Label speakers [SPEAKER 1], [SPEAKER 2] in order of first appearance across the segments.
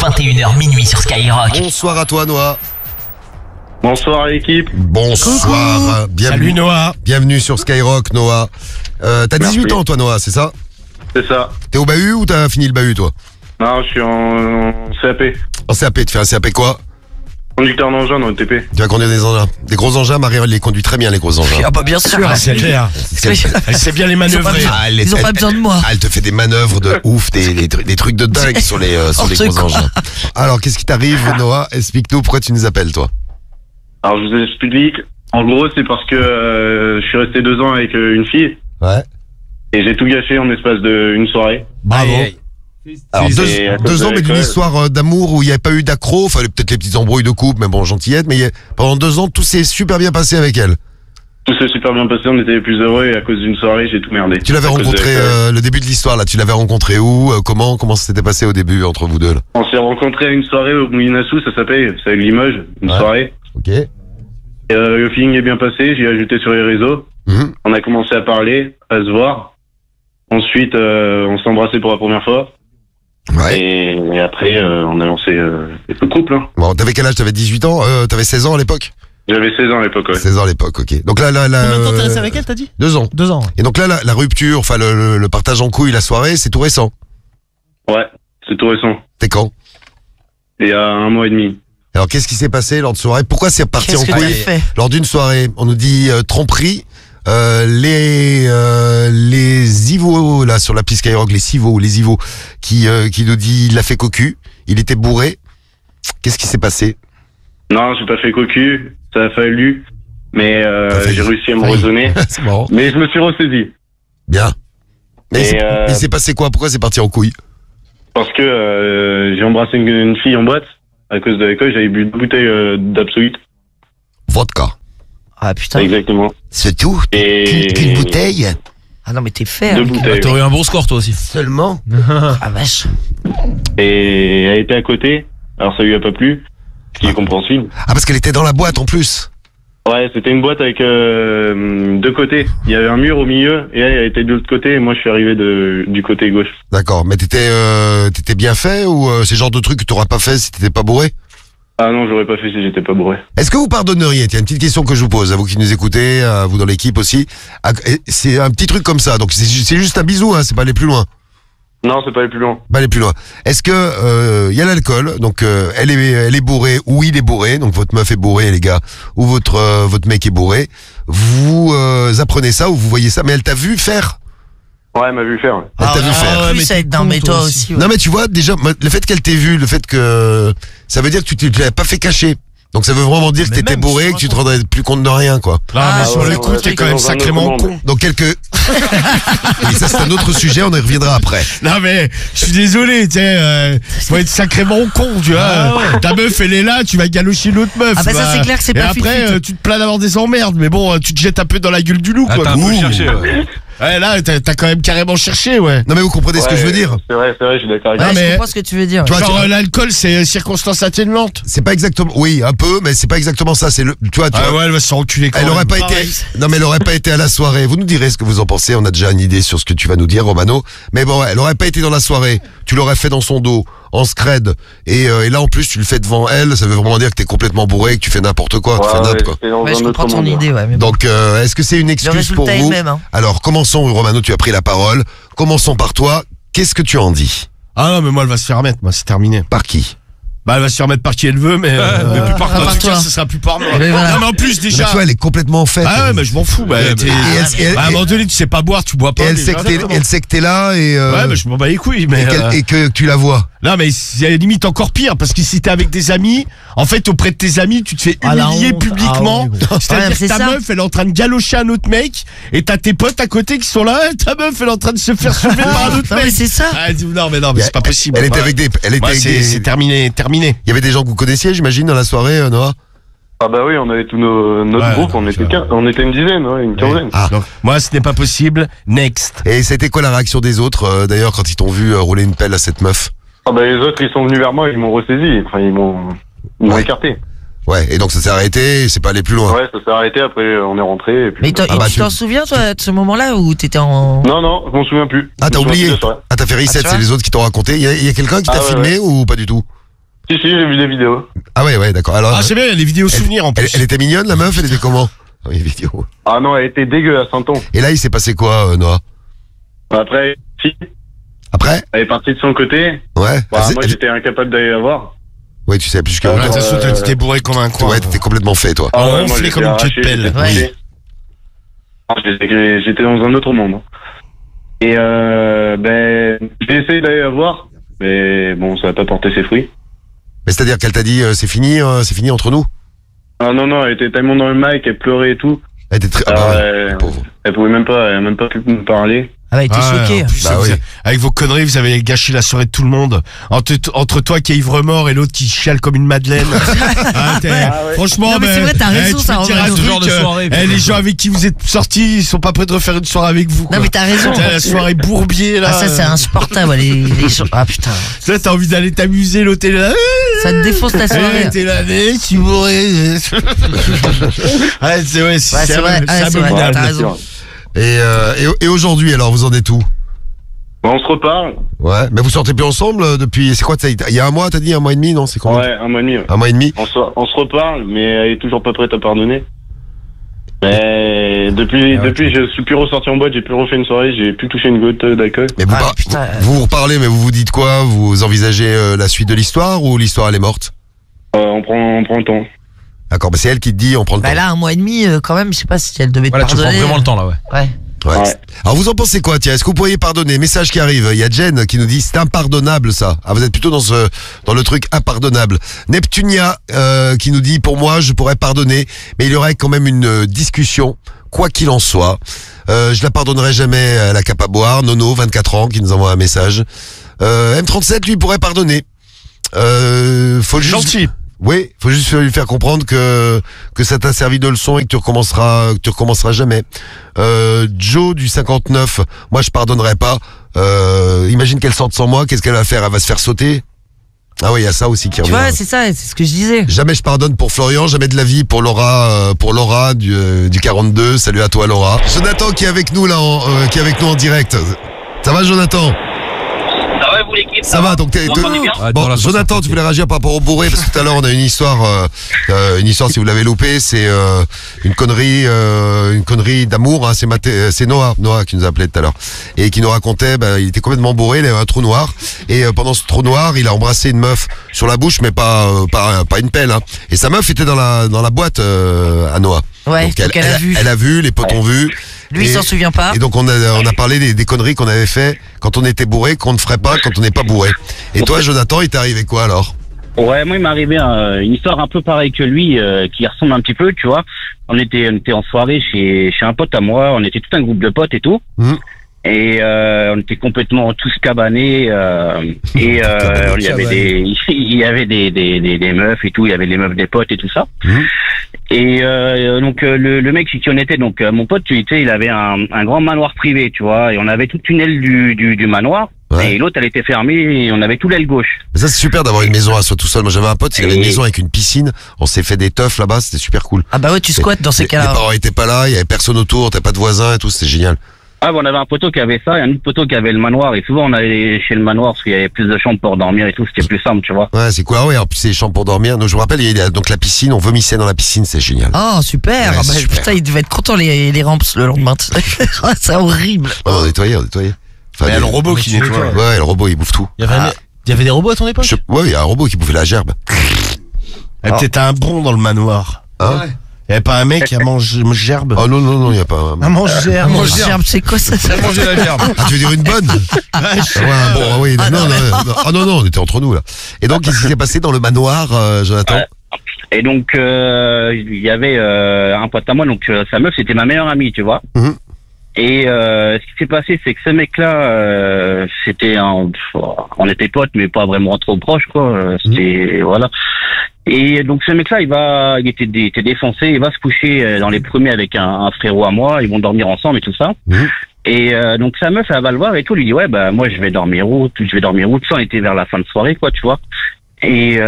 [SPEAKER 1] 21h minuit sur Skyrock.
[SPEAKER 2] Bonsoir à toi Noah.
[SPEAKER 3] Bonsoir à l'équipe.
[SPEAKER 2] Bonsoir. Bienvenue.
[SPEAKER 4] Salut Noah.
[SPEAKER 2] Bienvenue sur Skyrock Noah. T'as 18 ans toi Noah, c'est ça?
[SPEAKER 3] C'est ça.
[SPEAKER 2] T'es au bahut ou t'as fini le bahut toi?
[SPEAKER 3] Non, je suis en CAP.
[SPEAKER 2] En CAP, tu fais un CAP quoi?
[SPEAKER 3] Conducteur d'engin dans le TP.
[SPEAKER 2] Tu vas conduire des engins. Des gros engins, Marie les conduit très bien les gros engins.
[SPEAKER 5] Ah bah bien sûr.
[SPEAKER 4] Ah, c'est clair. Elle sait bien les manœuvrer.
[SPEAKER 5] Ils ont pas besoin de moi.
[SPEAKER 2] Elle te fait des manœuvres de ouf, des trucs de dingue sur les gros engins. Alors qu'est-ce qui t'arrive Noah? Explique-nous pourquoi tu nous appelles toi.
[SPEAKER 3] Alors je vous explique. En gros, c'est parce que je suis resté 2 ans avec une fille.
[SPEAKER 2] Ouais.
[SPEAKER 3] Et j'ai tout gâché en espace d'une soirée.
[SPEAKER 4] Bravo.
[SPEAKER 2] Alors
[SPEAKER 3] Et à cause
[SPEAKER 2] 2 ans
[SPEAKER 3] de
[SPEAKER 2] mais d'une
[SPEAKER 3] l'école.
[SPEAKER 2] histoire d'amour où il n'y avait pas eu d'accro, enfin peut-être les petites embrouilles de couple, mais bon gentillette, mais pendant 2 ans tout s'est super bien passé avec elle.
[SPEAKER 3] Tout s'est super bien passé, on était les plus heureux et à cause d'une soirée, j'ai tout merdé.
[SPEAKER 2] Tu l'avais
[SPEAKER 3] À cause de
[SPEAKER 2] rencontré,
[SPEAKER 3] l'école.
[SPEAKER 2] le début de l'histoire là, tu l'avais rencontré où, comment ça s'était passé au début entre vous deux là?
[SPEAKER 3] On s'est rencontrés à une soirée au Moulinasou, ça s'appelle, c'est avec Limoges, une
[SPEAKER 2] Ouais.
[SPEAKER 3] soirée.
[SPEAKER 2] Ok.
[SPEAKER 3] Et, le feeling est bien passé, j'ai ajouté sur les réseaux.
[SPEAKER 2] Mhm.
[SPEAKER 3] On a commencé à parler, à se voir. Ensuite, on s'est embrassé pour la première fois.
[SPEAKER 2] Ouais.
[SPEAKER 3] Et après, on a lancé le couple. Hein.
[SPEAKER 2] Bon, t'avais quel âge? T'avais 18 ans, t'avais 16 ans à l'époque?
[SPEAKER 3] J'avais 16 ans à l'époque, ouais.
[SPEAKER 2] 16 ans à l'époque, ok. Donc là,
[SPEAKER 4] Combien de temps t'es resté avec elle, t'as dit?
[SPEAKER 2] 2 ans.
[SPEAKER 4] 2 ans.
[SPEAKER 2] Et donc là, la rupture, enfin le partage en couille, la soirée, c'est tout récent.
[SPEAKER 3] Ouais, c'est tout récent.
[SPEAKER 2] T'es quand?
[SPEAKER 3] Il y a 1 mois et demi.
[SPEAKER 2] Alors qu'est-ce qui s'est passé lors de soirée? Pourquoi c'est reparti en
[SPEAKER 5] Qu'est-ce que t'as
[SPEAKER 2] couille
[SPEAKER 5] fait?
[SPEAKER 2] lors d'une soirée? On nous dit tromperie. Les Ivo là sur la piste Skyrock, les Ivo qui nous dit il l'a fait cocu, il était bourré. Qu'est-ce qui s'est passé?
[SPEAKER 3] Non, j'ai pas fait cocu, ça a fallu. Mais
[SPEAKER 2] T'as failli.
[SPEAKER 3] j'ai réussi à me
[SPEAKER 2] Failli.
[SPEAKER 3] raisonner.
[SPEAKER 2] C'est marrant.
[SPEAKER 3] Mais je me suis ressaisi.
[SPEAKER 2] Bien. Mais
[SPEAKER 3] Et,
[SPEAKER 2] il s'est passé quoi? Pourquoi c'est parti en couille?
[SPEAKER 3] Parce que j'ai embrassé une fille en boîte. À cause de l'école, j'avais bu 2 bouteilles d'Absolute.
[SPEAKER 2] Vodka.
[SPEAKER 5] Ah putain.
[SPEAKER 3] Exactement.
[SPEAKER 2] C'est tout?
[SPEAKER 3] Et
[SPEAKER 2] Qu'une bouteille?
[SPEAKER 5] Ah non mais t'es fait.
[SPEAKER 3] 2
[SPEAKER 5] hein.
[SPEAKER 3] bouteilles.
[SPEAKER 4] T'aurais eu un bon score toi aussi.
[SPEAKER 2] Seulement?
[SPEAKER 5] Ah vache.
[SPEAKER 3] Et elle était à côté. Alors ça lui a pas plu. Ce qui est compréhensible.
[SPEAKER 2] Ah parce qu'elle était dans la boîte en plus.
[SPEAKER 3] Ouais, c'était une boîte avec 2 côtés. Il y avait un mur au milieu et elle était de l'autre côté et moi je suis arrivé du côté gauche.
[SPEAKER 2] D'accord. Mais t'étais bien fait ou c'est le genre de truc que t'aurais pas fait si t'étais pas bourré?
[SPEAKER 3] Ah non, j'aurais pas fait si j'étais pas bourré.
[SPEAKER 2] Est-ce que vous pardonneriez? Tiens, une petite question que je vous pose, à vous qui nous écoutez, à vous dans l'équipe aussi. C'est un petit truc comme ça, donc c'est juste un bisou, hein, c'est pas aller plus loin.
[SPEAKER 3] Non, c'est pas aller plus loin.
[SPEAKER 2] Pas aller plus loin. Est-ce que y a l'alcool, donc elle est bourrée ou il est bourré, donc votre meuf est bourrée les gars, ou votre mec est bourré. Vous apprenez ça ou vous voyez ça, mais elle t'a vu faire?
[SPEAKER 3] Ouais, elle m'a vu faire. Ouais.
[SPEAKER 2] Elle t'a vu faire.
[SPEAKER 5] En plus avec d'un mais toi aussi. Ouais.
[SPEAKER 2] Non mais tu vois déjà le fait qu'elle t'ait vu, le fait que ça veut dire que tu l'as pas fait cacher. Donc ça veut vraiment dire que
[SPEAKER 4] Mais
[SPEAKER 2] t'étais
[SPEAKER 4] même,
[SPEAKER 2] bourré,
[SPEAKER 4] tu
[SPEAKER 2] que tu te rendrais plus compte de rien quoi.
[SPEAKER 4] Non,
[SPEAKER 5] Ah,
[SPEAKER 4] mais sur
[SPEAKER 3] ouais,
[SPEAKER 4] le
[SPEAKER 3] ouais,
[SPEAKER 4] coup,
[SPEAKER 3] ouais,
[SPEAKER 4] t'es
[SPEAKER 3] c'est
[SPEAKER 4] quand même
[SPEAKER 3] dans un autre
[SPEAKER 4] sacrément
[SPEAKER 3] monde.
[SPEAKER 4] con.
[SPEAKER 2] Donc et ça c'est un autre sujet, on y reviendra après.
[SPEAKER 4] Non mais je suis désolé, tu sais, faut être sacrément con, tu vois. Ta meuf elle est là, tu vas galocher l'autre meuf.
[SPEAKER 5] Ah bah ça,
[SPEAKER 4] bah.
[SPEAKER 5] c'est clair que c'est
[SPEAKER 4] Et
[SPEAKER 5] pas
[SPEAKER 4] après
[SPEAKER 5] fut-fut.
[SPEAKER 4] tu te plains d'avoir des emmerdes, mais bon tu te jettes un peu dans la gueule du loup quoi.
[SPEAKER 6] t'as un peu
[SPEAKER 4] Ouh.
[SPEAKER 6] cherché,
[SPEAKER 4] Ouais, là t'as quand même carrément cherché, ouais.
[SPEAKER 2] Non mais vous comprenez ce que
[SPEAKER 3] Ouais,
[SPEAKER 2] je veux dire?
[SPEAKER 3] C'est vrai, je suis d'accord avec
[SPEAKER 5] Ouais,
[SPEAKER 4] Non,
[SPEAKER 3] toi.
[SPEAKER 4] mais-
[SPEAKER 5] je comprends ce que tu veux dire.
[SPEAKER 2] Tu vois,
[SPEAKER 4] Genre l'alcool c'est circonstance atténuante.
[SPEAKER 2] c'est pas exactement, oui, un peu, mais c'est pas exactement ça. C'est le, tu vois,
[SPEAKER 4] Ah ouais, elle va se faire enculer quand
[SPEAKER 2] elle
[SPEAKER 4] même.
[SPEAKER 2] aurait pas
[SPEAKER 5] Pareil.
[SPEAKER 2] été, non mais elle aurait pas été à la soirée. Vous nous direz ce que vous en pensez. On a déjà une idée sur ce que tu vas nous dire, Romano. Mais bon, elle aurait pas été dans la soirée. Tu l'aurais fait dans son dos, en scred. Et là en plus tu le fais devant elle. Ça veut vraiment dire que t'es complètement bourré, que tu fais n'importe quoi, que tu fais n'importe quoi.
[SPEAKER 3] c'était dans
[SPEAKER 5] Ouais, je
[SPEAKER 3] un autre
[SPEAKER 5] comprends ton
[SPEAKER 3] monde.
[SPEAKER 5] idée, ouais. Mais bon.
[SPEAKER 2] Donc est-ce que c'est une
[SPEAKER 5] Le
[SPEAKER 2] excuse pour
[SPEAKER 5] résultat est
[SPEAKER 2] vous?
[SPEAKER 5] le même. Hein.
[SPEAKER 2] Alors commençons, Romano. Tu as pris la parole. Commençons par toi. Qu'est-ce que tu en dis?
[SPEAKER 4] Ah non mais moi elle va se faire mettre, moi c'est terminé.
[SPEAKER 2] Par qui?
[SPEAKER 4] Bah elle va se faire mettre par qui elle veut, mais plus par
[SPEAKER 5] par
[SPEAKER 4] en tout
[SPEAKER 5] toi.
[SPEAKER 4] cas, ce sera plus par moi.
[SPEAKER 5] Mais voilà.
[SPEAKER 4] Non mais en plus
[SPEAKER 2] Mais
[SPEAKER 4] déjà.
[SPEAKER 2] tu vois, elle est complètement en fait.
[SPEAKER 4] Ah ouais, mais je m'en fous. Bah,
[SPEAKER 6] Ouais,
[SPEAKER 4] t'es-
[SPEAKER 2] Et elle-
[SPEAKER 4] bah, à un moment donné, tu sais pas boire, tu bois pas.
[SPEAKER 2] Et elle
[SPEAKER 4] déjà,
[SPEAKER 2] sait que t'es,
[SPEAKER 4] exactement.
[SPEAKER 2] elle sait que t'es là et
[SPEAKER 4] Ouais, mais je m'en bats les couilles, mais.
[SPEAKER 2] et que tu la vois.
[SPEAKER 4] Non, mais c'est limite encore pire, parce que si t'es avec des amis, en fait, auprès de tes amis, tu te fais
[SPEAKER 5] Ah, la
[SPEAKER 4] humilier
[SPEAKER 5] honte.
[SPEAKER 4] publiquement.
[SPEAKER 5] Ah, ouais.
[SPEAKER 4] C'est-à-dire
[SPEAKER 5] Ouais,
[SPEAKER 4] que
[SPEAKER 5] c'est
[SPEAKER 4] ta
[SPEAKER 5] ça.
[SPEAKER 4] meuf, elle est en train de galocher un autre mec, et t'as tes potes à côté qui sont là, et ta meuf, elle est en train de se faire soulever par un autre
[SPEAKER 5] Non mais
[SPEAKER 4] mec.
[SPEAKER 5] c'est ça.
[SPEAKER 4] Ah, non, mais c'est pas possible.
[SPEAKER 2] Elle était
[SPEAKER 4] Ouais.
[SPEAKER 2] avec des, elle était
[SPEAKER 4] Ouais,
[SPEAKER 2] avec
[SPEAKER 4] c'est
[SPEAKER 2] des,
[SPEAKER 4] terminé.
[SPEAKER 2] il y avait des gens que vous connaissiez, j'imagine, dans la soirée, Noah?
[SPEAKER 3] Ah bah oui, on avait tout notre
[SPEAKER 4] Ouais,
[SPEAKER 3] groupe,
[SPEAKER 4] non,
[SPEAKER 3] on était une dizaine, ouais, une quinzaine.
[SPEAKER 2] Ah.
[SPEAKER 4] Donc, moi, ce n'est pas possible. Next.
[SPEAKER 2] Et c'était quoi la réaction des autres, d'ailleurs, quand ils t'ont vu rouler une pelle à cette meuf?
[SPEAKER 3] Ah bah les autres, ils sont venus vers moi, ils m'ont ressaisi, enfin ils m'ont
[SPEAKER 2] Ouais.
[SPEAKER 3] écarté.
[SPEAKER 2] Ouais, et donc ça s'est arrêté, et c'est pas allé plus loin.
[SPEAKER 3] Ouais, ça s'est arrêté, après on est rentré. Et puis...
[SPEAKER 5] Mais
[SPEAKER 2] Ah bah,
[SPEAKER 5] tu t'en souviens toi de ce moment-là où t'étais en.
[SPEAKER 3] Non, non, je m'en souviens plus.
[SPEAKER 2] Ah, t'as
[SPEAKER 3] Je me souviens
[SPEAKER 2] oublié?
[SPEAKER 3] plus de ça.
[SPEAKER 2] Ah, t'as fait reset,
[SPEAKER 5] Ah, tu
[SPEAKER 2] c'est
[SPEAKER 5] vois
[SPEAKER 2] les autres qui t'ont raconté. Il y a quelqu'un qui t'a
[SPEAKER 3] Ah, ouais,
[SPEAKER 2] filmé ou pas du tout?
[SPEAKER 3] Si, j'ai vu des vidéos.
[SPEAKER 2] Ah ouais, d'accord. Alors,
[SPEAKER 4] Ah, c'est bien, il y a des vidéos souvenirs en plus.
[SPEAKER 2] elle était mignonne, la meuf, elle était comment? Oui, vidéo.
[SPEAKER 3] Ah non, elle était dégueu à Saint-On.
[SPEAKER 2] Et là, il s'est passé quoi, Noah?
[SPEAKER 3] Après, si,
[SPEAKER 2] Après?
[SPEAKER 3] elle est partie de son côté.
[SPEAKER 2] Ouais.
[SPEAKER 3] Bah, moi, j'étais incapable d'aller la voir.
[SPEAKER 2] Ouais, tu sais plus que
[SPEAKER 4] Ouais, de toute façon, t'étais bourré comme un con.
[SPEAKER 2] Ouais, t'étais complètement fait, toi.
[SPEAKER 3] Ah
[SPEAKER 4] On
[SPEAKER 3] moi,
[SPEAKER 4] flait
[SPEAKER 3] j'étais
[SPEAKER 4] comme une queue de
[SPEAKER 3] arraché,
[SPEAKER 4] pelle.
[SPEAKER 3] j'étais
[SPEAKER 5] Ouais.
[SPEAKER 3] touché. Ah, J'étais dans un autre monde. Et j'ai essayé d'aller la voir, mais bon, ça n'a pas porté ses fruits.
[SPEAKER 2] Mais c'est-à-dire qu'elle t'a dit, c'est fini entre nous?
[SPEAKER 3] Ah non, elle était tellement dans le mic, elle pleurait et tout.
[SPEAKER 2] Elle était très,
[SPEAKER 3] Alors,
[SPEAKER 2] pauvre.
[SPEAKER 3] elle a même pas pu me parler.
[SPEAKER 5] Ah bah, il était choqué.
[SPEAKER 4] En plus,
[SPEAKER 2] Bah oui.
[SPEAKER 4] avec vos conneries, vous avez gâché la soirée de tout le monde. Entre toi qui est ivre-mort et l'autre qui chiale comme une madeleine.
[SPEAKER 3] ouais.
[SPEAKER 4] Franchement,
[SPEAKER 5] Non, mais c'est vrai, t'as raison,
[SPEAKER 4] tu
[SPEAKER 5] ça,
[SPEAKER 4] peux dire
[SPEAKER 5] Romano.
[SPEAKER 4] un
[SPEAKER 5] Ce
[SPEAKER 6] genre de soirée,
[SPEAKER 4] les gens avec qui vous êtes sortis, ils sont pas prêts de refaire une soirée avec vous. Quoi.
[SPEAKER 5] Non, mais t'as raison.
[SPEAKER 4] Tiens, la soirée bourbier, là.
[SPEAKER 5] Ah, ça, c'est insupportable, les gens. Ah, putain.
[SPEAKER 4] Là, t'as envie d'aller t'amuser, l'autre est là.
[SPEAKER 5] Ça te défonce ta soirée.
[SPEAKER 4] T'es là, je suis bourré. Ouais, c'est vrai,
[SPEAKER 5] Ouais, c'est vrai. Ah, c'est vrai,
[SPEAKER 4] abominable.
[SPEAKER 5] t'as raison.
[SPEAKER 2] Et aujourd'hui, alors, vous en êtes où?
[SPEAKER 3] Bon, on se reparle.
[SPEAKER 2] Ouais. Mais vous sortez plus ensemble depuis, c'est quoi, il y a un mois, t'as dit, un mois et demi, non? C'est combien?
[SPEAKER 3] Ouais, un mois et demi. Ouais.
[SPEAKER 2] Un mois et demi?
[SPEAKER 3] On se reparle, mais elle est toujours pas prête à pardonner. Mais depuis, je suis plus ressorti en boîte, j'ai plus refait une soirée, j'ai plus touché une goutte d'alcool.
[SPEAKER 2] Mais
[SPEAKER 5] putain.
[SPEAKER 2] vous reparlez, mais vous vous dites quoi? Vous envisagez la suite de l'histoire ou l'histoire elle est morte?
[SPEAKER 3] On prend le temps.
[SPEAKER 2] D'accord, bah c'est elle qui te dit on prend le
[SPEAKER 5] Bah
[SPEAKER 2] temps.
[SPEAKER 5] là, un mois et demi, quand même, je sais pas si elle devait te
[SPEAKER 6] Voilà, tu prends
[SPEAKER 5] pardonner.
[SPEAKER 6] vraiment le temps là, ouais.
[SPEAKER 5] Ouais.
[SPEAKER 2] Ouais.
[SPEAKER 3] Ouais.
[SPEAKER 2] Alors vous en pensez quoi, tiens? Est-ce que vous pourriez pardonner? Message qui arrive. Il y a Jen qui nous dit c'est impardonnable ça. Ah, vous êtes plutôt dans le truc impardonnable. Neptunia qui nous dit pour moi je pourrais pardonner, mais il y aurait quand même une discussion, quoi qu'il en soit. Je la pardonnerai jamais. Elle a qu'à pas boire. Nono, 24 ans, qui nous envoie un message. M37 lui pourrait pardonner. Faut juste...
[SPEAKER 4] Gentil.
[SPEAKER 2] Oui, faut juste lui faire comprendre que ça t'a servi de leçon et que tu recommenceras jamais. Joe du 59, moi je pardonnerai pas. Imagine qu'elle sorte sans moi, qu'est-ce qu'elle va faire? Elle va se faire sauter. Ah oui, il y a ça aussi qui
[SPEAKER 5] Tu
[SPEAKER 2] revient.
[SPEAKER 5] vois, c'est ça, c'est ce que je disais.
[SPEAKER 2] Jamais je pardonne pour Florian, jamais de la vie pour Laura du 42. Salut à toi Laura. Jonathan qui est avec nous là, qui est avec nous en direct. Ça va Jonathan?
[SPEAKER 7] Ça va, vous l'équipe?
[SPEAKER 2] Ça va, donc
[SPEAKER 7] Vous m'entendez bien?
[SPEAKER 6] Ouais, dans
[SPEAKER 2] bon,
[SPEAKER 6] la
[SPEAKER 2] Jonathan,
[SPEAKER 6] sauce,
[SPEAKER 2] tu voulais réagir par rapport au bourré parce que tout à l'heure on a une histoire si vous l'avez loupé, c'est une connerie d'amour. Hein, c'est Noah qui nous a appelé tout à l'heure et qui nous racontait, il était complètement bourré, il avait un trou noir et pendant ce trou noir, il a embrassé une meuf sur la bouche, mais pas une pelle. Hein, et sa meuf était dans la boîte à Noah.
[SPEAKER 5] Ouais,
[SPEAKER 2] donc
[SPEAKER 5] donc elle a vu.
[SPEAKER 2] Elle a vu, les potes ont vu.
[SPEAKER 5] Lui, il s'en souvient pas.
[SPEAKER 2] Et donc on a parlé des conneries qu'on avait fait quand on était bourré, qu'on ne ferait pas quand on n'est pas bourré. Et toi, Jonathan, il t'est arrivé quoi alors?
[SPEAKER 7] Ouais, moi il m'est arrivé une histoire un peu pareille que lui, qui ressemble un petit peu, tu vois. On était en soirée chez un pote à moi, on était tout un groupe de potes et tout. Et on était complètement tous cabanés et il y avait des meufs et tout, il y avait les meufs des potes et tout ça. Et donc le mec chez qui on était, donc mon pote, tu sais, il avait un grand manoir privé, tu vois, et on avait toute une aile du manoir.
[SPEAKER 2] Ouais.
[SPEAKER 7] Et l'autre, elle était fermée et on avait tout l'aile gauche.
[SPEAKER 2] Mais ça c'est super d'avoir une maison à soi tout seul. Moi j'avais un pote, il avait une maison avec une piscine. On s'est fait des teufs là-bas, c'était super cool.
[SPEAKER 5] Ah bah ouais, tu squattes dans ces
[SPEAKER 2] Les
[SPEAKER 5] cas-là.
[SPEAKER 2] parents étaient pas là, il y avait personne autour, t'as pas de voisins et tout, c'était génial.
[SPEAKER 7] Ah, bon, on avait un poteau qui avait ça et un autre poteau qui avait le manoir. Et souvent, on allait chez le manoir parce qu'il y avait plus de chambres pour dormir et tout. C'était plus simple, tu vois.
[SPEAKER 2] Ouais, c'est quoi? Ah ouais, en plus c'est les chambres pour dormir. Donc je me rappelle, il y a donc la piscine, on vomissait dans la piscine, c'est génial.
[SPEAKER 5] Oh, super.
[SPEAKER 2] Ouais,
[SPEAKER 5] Ah
[SPEAKER 2] c'est
[SPEAKER 5] bah,
[SPEAKER 2] super.
[SPEAKER 5] putain, il devait être content les ramps le lendemain. C'est horrible.
[SPEAKER 2] Ouais, on nettoyait. Enfin,
[SPEAKER 4] Mais il y a le robot qui nettoie.
[SPEAKER 2] Ouais, le robot il bouffe tout.
[SPEAKER 6] Il y avait des robots à ton époque?
[SPEAKER 2] Ouais, il y a un robot qui bouffait la gerbe.
[SPEAKER 4] Il y a peut-être un bon dans le manoir.
[SPEAKER 2] Hein?
[SPEAKER 4] Il y avait pas un mec qui a mangé gerbe?
[SPEAKER 2] Oh non, il y a pas un...
[SPEAKER 4] Un mange gerbe.
[SPEAKER 5] Gerbe, c'est quoi ça?
[SPEAKER 6] Manger la gerbe.
[SPEAKER 2] Ah, tu veux dire une bonne? Ouais, bon, ah oui, non, on était entre nous là. Et donc, qu'est-ce qui s'est passé dans le manoir, Jonathan?
[SPEAKER 7] Ouais. Et donc, il y avait un pote à moi, donc sa meuf, c'était ma meilleure amie, tu vois. Et ce qui s'est passé, c'est que ce mec-là, on était potes, mais pas vraiment trop proches, quoi. C'était voilà. Et donc ce mec-là, il était défoncé, il va se coucher dans les premiers avec un frérot à moi, ils vont dormir ensemble et tout ça. Et donc sa meuf, elle va le voir et tout, lui dit ouais bah moi je vais dormir où? Tout ça, on était vers la fin de soirée, quoi, tu vois. Et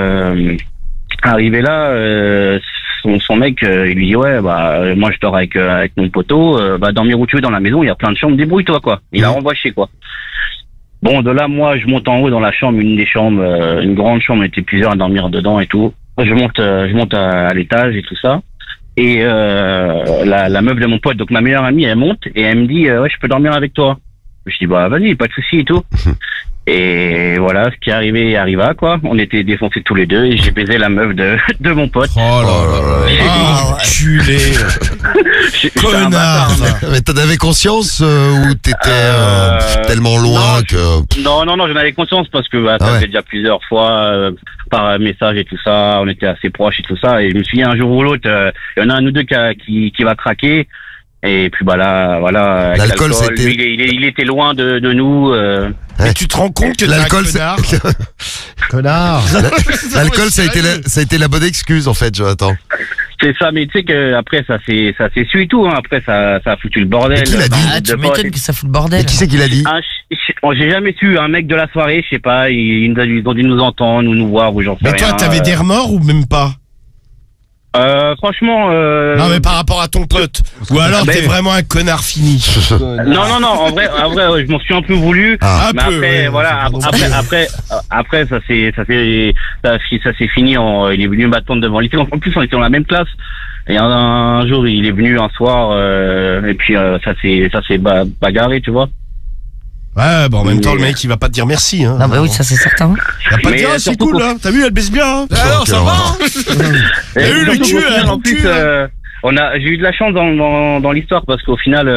[SPEAKER 7] arrivé là, son mec, il lui dit ouais bah moi je dors avec mon poteau, bah dormir où tu veux dans la maison, il y a plein de chambres, débrouille-toi, quoi. Il a renvoyé, quoi. Bon, de là, moi, je monte en haut dans la chambre, une des chambres, une grande chambre, on était plusieurs à dormir dedans et tout. Je monte à l'étage et tout ça. Et la meuf de mon pote, donc ma meilleure amie, elle monte et elle me dit ouais, je peux dormir avec toi. Je dis bah vas-y, pas de souci et tout. Et voilà, ce qui est arrivé arriva quoi. On était défoncés tous les deux et j'ai baisé la meuf de mon pote.
[SPEAKER 4] Oh là là. Ah, enculé.
[SPEAKER 7] J'étais un
[SPEAKER 4] Connard.
[SPEAKER 7] bâtard, moi.
[SPEAKER 2] Mais t'en avais conscience ou t'étais tellement loin
[SPEAKER 7] non,
[SPEAKER 2] que...
[SPEAKER 7] Non, j'en avais conscience parce que ça faisait déjà plusieurs fois par message et tout ça, on était assez proches et tout ça. Et je me suis dit un jour ou l'autre, il y en a un ou deux qui va craquer. Et puis bah là, voilà, avec
[SPEAKER 2] L'alcool, c'était...
[SPEAKER 7] lui, il était loin de nous.
[SPEAKER 4] Mais tu te rends compte que
[SPEAKER 2] L'alcool,
[SPEAKER 4] t'es un
[SPEAKER 2] c'est...
[SPEAKER 4] connard.
[SPEAKER 2] L'alcool, ça a été la bonne excuse, en fait, Jonathan.
[SPEAKER 7] C'est ça, mais tu sais que après ça s'est su et tout. Hein. Après ça a foutu le bordel.
[SPEAKER 2] Mais qui l'a dit
[SPEAKER 5] Ah, tu m'étonnes que ça fout le bordel.
[SPEAKER 2] Et qui c'est qui l'a dit?
[SPEAKER 7] J'ai jamais su un mec de la soirée, je sais pas, ils ont dû nous entendre ou nous voir ou j'en sais
[SPEAKER 4] Mais
[SPEAKER 7] rien.
[SPEAKER 4] toi, t'avais des remords ou même pas?
[SPEAKER 7] Franchement.
[SPEAKER 4] Non, mais par rapport à ton pote. Ou alors t'es vraiment un connard fini.
[SPEAKER 7] Non, en vrai, ouais, je m'en suis un peu voulu.
[SPEAKER 2] Ah,
[SPEAKER 7] mais
[SPEAKER 4] un peu,
[SPEAKER 7] après,
[SPEAKER 4] ouais,
[SPEAKER 7] voilà, après, ça s'est fini. Il est venu m'attendre devant l'IT. En plus, on était dans la même classe. Et un jour, il est venu un soir, et puis ça s'est bagarré, tu vois.
[SPEAKER 4] Ouais, bon, en même temps, le mec, il va pas te dire merci. Hein.
[SPEAKER 5] Non, bah oui, ça c'est certain.
[SPEAKER 4] Il va pas te
[SPEAKER 7] Mais
[SPEAKER 4] dire, ah, c'est
[SPEAKER 7] surtout
[SPEAKER 4] cool, hein. T'as vu, elle baisse bien, hein.
[SPEAKER 6] Alors, ça va hein.
[SPEAKER 4] T'as eu le
[SPEAKER 7] surtout
[SPEAKER 4] cul,
[SPEAKER 7] qu'au final,
[SPEAKER 4] hein,
[SPEAKER 7] en plus,
[SPEAKER 4] le cul,
[SPEAKER 7] j'ai eu de la chance dans l'histoire parce qu'au final,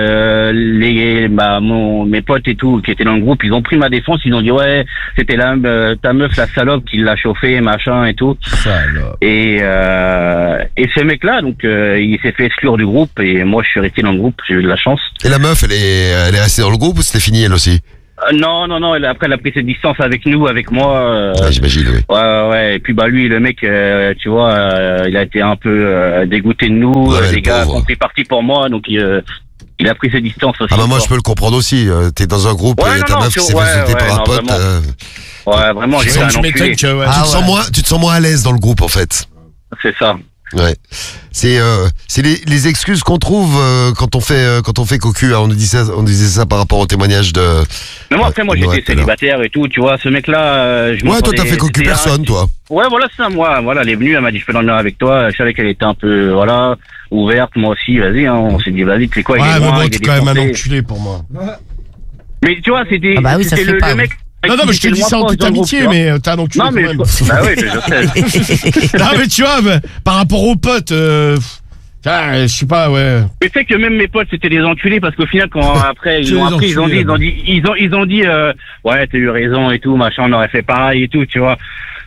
[SPEAKER 7] mes potes et tout qui étaient dans le groupe, ils ont pris ma défense, ils ont dit ouais, c'était ta meuf la salope qui l'a chauffé, machin et tout.
[SPEAKER 4] Salope.
[SPEAKER 7] Et ce mec-là, donc il s'est fait exclure du groupe et moi je suis resté dans le groupe, j'ai eu de la chance.
[SPEAKER 2] Et la meuf, elle est restée dans le groupe ou c'était fini, elle aussi?
[SPEAKER 7] Non, après elle a pris ses distances avec nous, avec moi.
[SPEAKER 2] J'imagine, oui.
[SPEAKER 7] Ouais. Et puis bah lui, le mec, tu vois, il a été un peu dégoûté de nous.
[SPEAKER 2] Ouais,
[SPEAKER 7] les gars
[SPEAKER 2] pauvre.
[SPEAKER 7] ont pris parti pour moi, donc il a pris ses distances aussi.
[SPEAKER 2] Ah bah moi, je peux le comprendre aussi. T'es dans un groupe,
[SPEAKER 7] Ouais,
[SPEAKER 2] et ta
[SPEAKER 7] non,
[SPEAKER 2] meuf qui s'est
[SPEAKER 7] ouais,
[SPEAKER 2] fait jeter
[SPEAKER 7] ouais,
[SPEAKER 2] par un
[SPEAKER 7] non,
[SPEAKER 2] pote.
[SPEAKER 7] vraiment. Ouais, vraiment, j'étais un
[SPEAKER 4] Tu m'étonnes
[SPEAKER 7] enculé.
[SPEAKER 4] que, ouais.
[SPEAKER 5] Ah,
[SPEAKER 2] Tu te sens moins à l'aise dans le groupe, en fait.
[SPEAKER 7] C'est ça.
[SPEAKER 2] Ouais. C'est les excuses qu'on trouve quand on fait cocu. Hein. On disait ça par rapport au témoignage de.
[SPEAKER 7] Mais moi après, moi
[SPEAKER 2] Ouais,
[SPEAKER 7] j'étais
[SPEAKER 2] tout à l'heure.
[SPEAKER 7] célibataire et tout, tu vois. Ce mec-là, je
[SPEAKER 2] Ouais, toi t'as fait cocu personne, toi.
[SPEAKER 7] Ouais, voilà, c'est ça, moi. Voilà, elle est venue, elle m'a dit je peux dormir avec toi. Je savais qu'elle était un peu, voilà, ouverte. Moi aussi, vas-y. Hein, on s'est dit vas-y, tu sais quoi, il
[SPEAKER 4] Ouais,
[SPEAKER 7] est
[SPEAKER 4] mais
[SPEAKER 7] loin,
[SPEAKER 4] bon,
[SPEAKER 7] il
[SPEAKER 4] t'es
[SPEAKER 7] est
[SPEAKER 4] quand même un
[SPEAKER 7] défoncé.
[SPEAKER 4] enculé pour moi.
[SPEAKER 7] Mais tu vois, c'était
[SPEAKER 5] Ah bah oui, ça
[SPEAKER 7] c'était
[SPEAKER 5] se fait pas,
[SPEAKER 7] le
[SPEAKER 5] ouais.
[SPEAKER 7] mec.
[SPEAKER 4] Non, mais je te dis ça en toute amitié, mais t'es un enculé
[SPEAKER 7] Non,
[SPEAKER 4] quand
[SPEAKER 7] mais
[SPEAKER 4] même.
[SPEAKER 7] bah oui, je sais.
[SPEAKER 4] Non, mais tu vois, par rapport aux potes, je sais pas, ouais.
[SPEAKER 7] Mais tu sais que même mes potes c'était des enculés parce qu'au final quand après
[SPEAKER 6] C'est
[SPEAKER 7] ils ont
[SPEAKER 6] des
[SPEAKER 7] appris, ils ont dit
[SPEAKER 6] enculés,
[SPEAKER 7] ouais, t'as eu raison et tout, machin, on aurait fait pareil et tout, tu vois.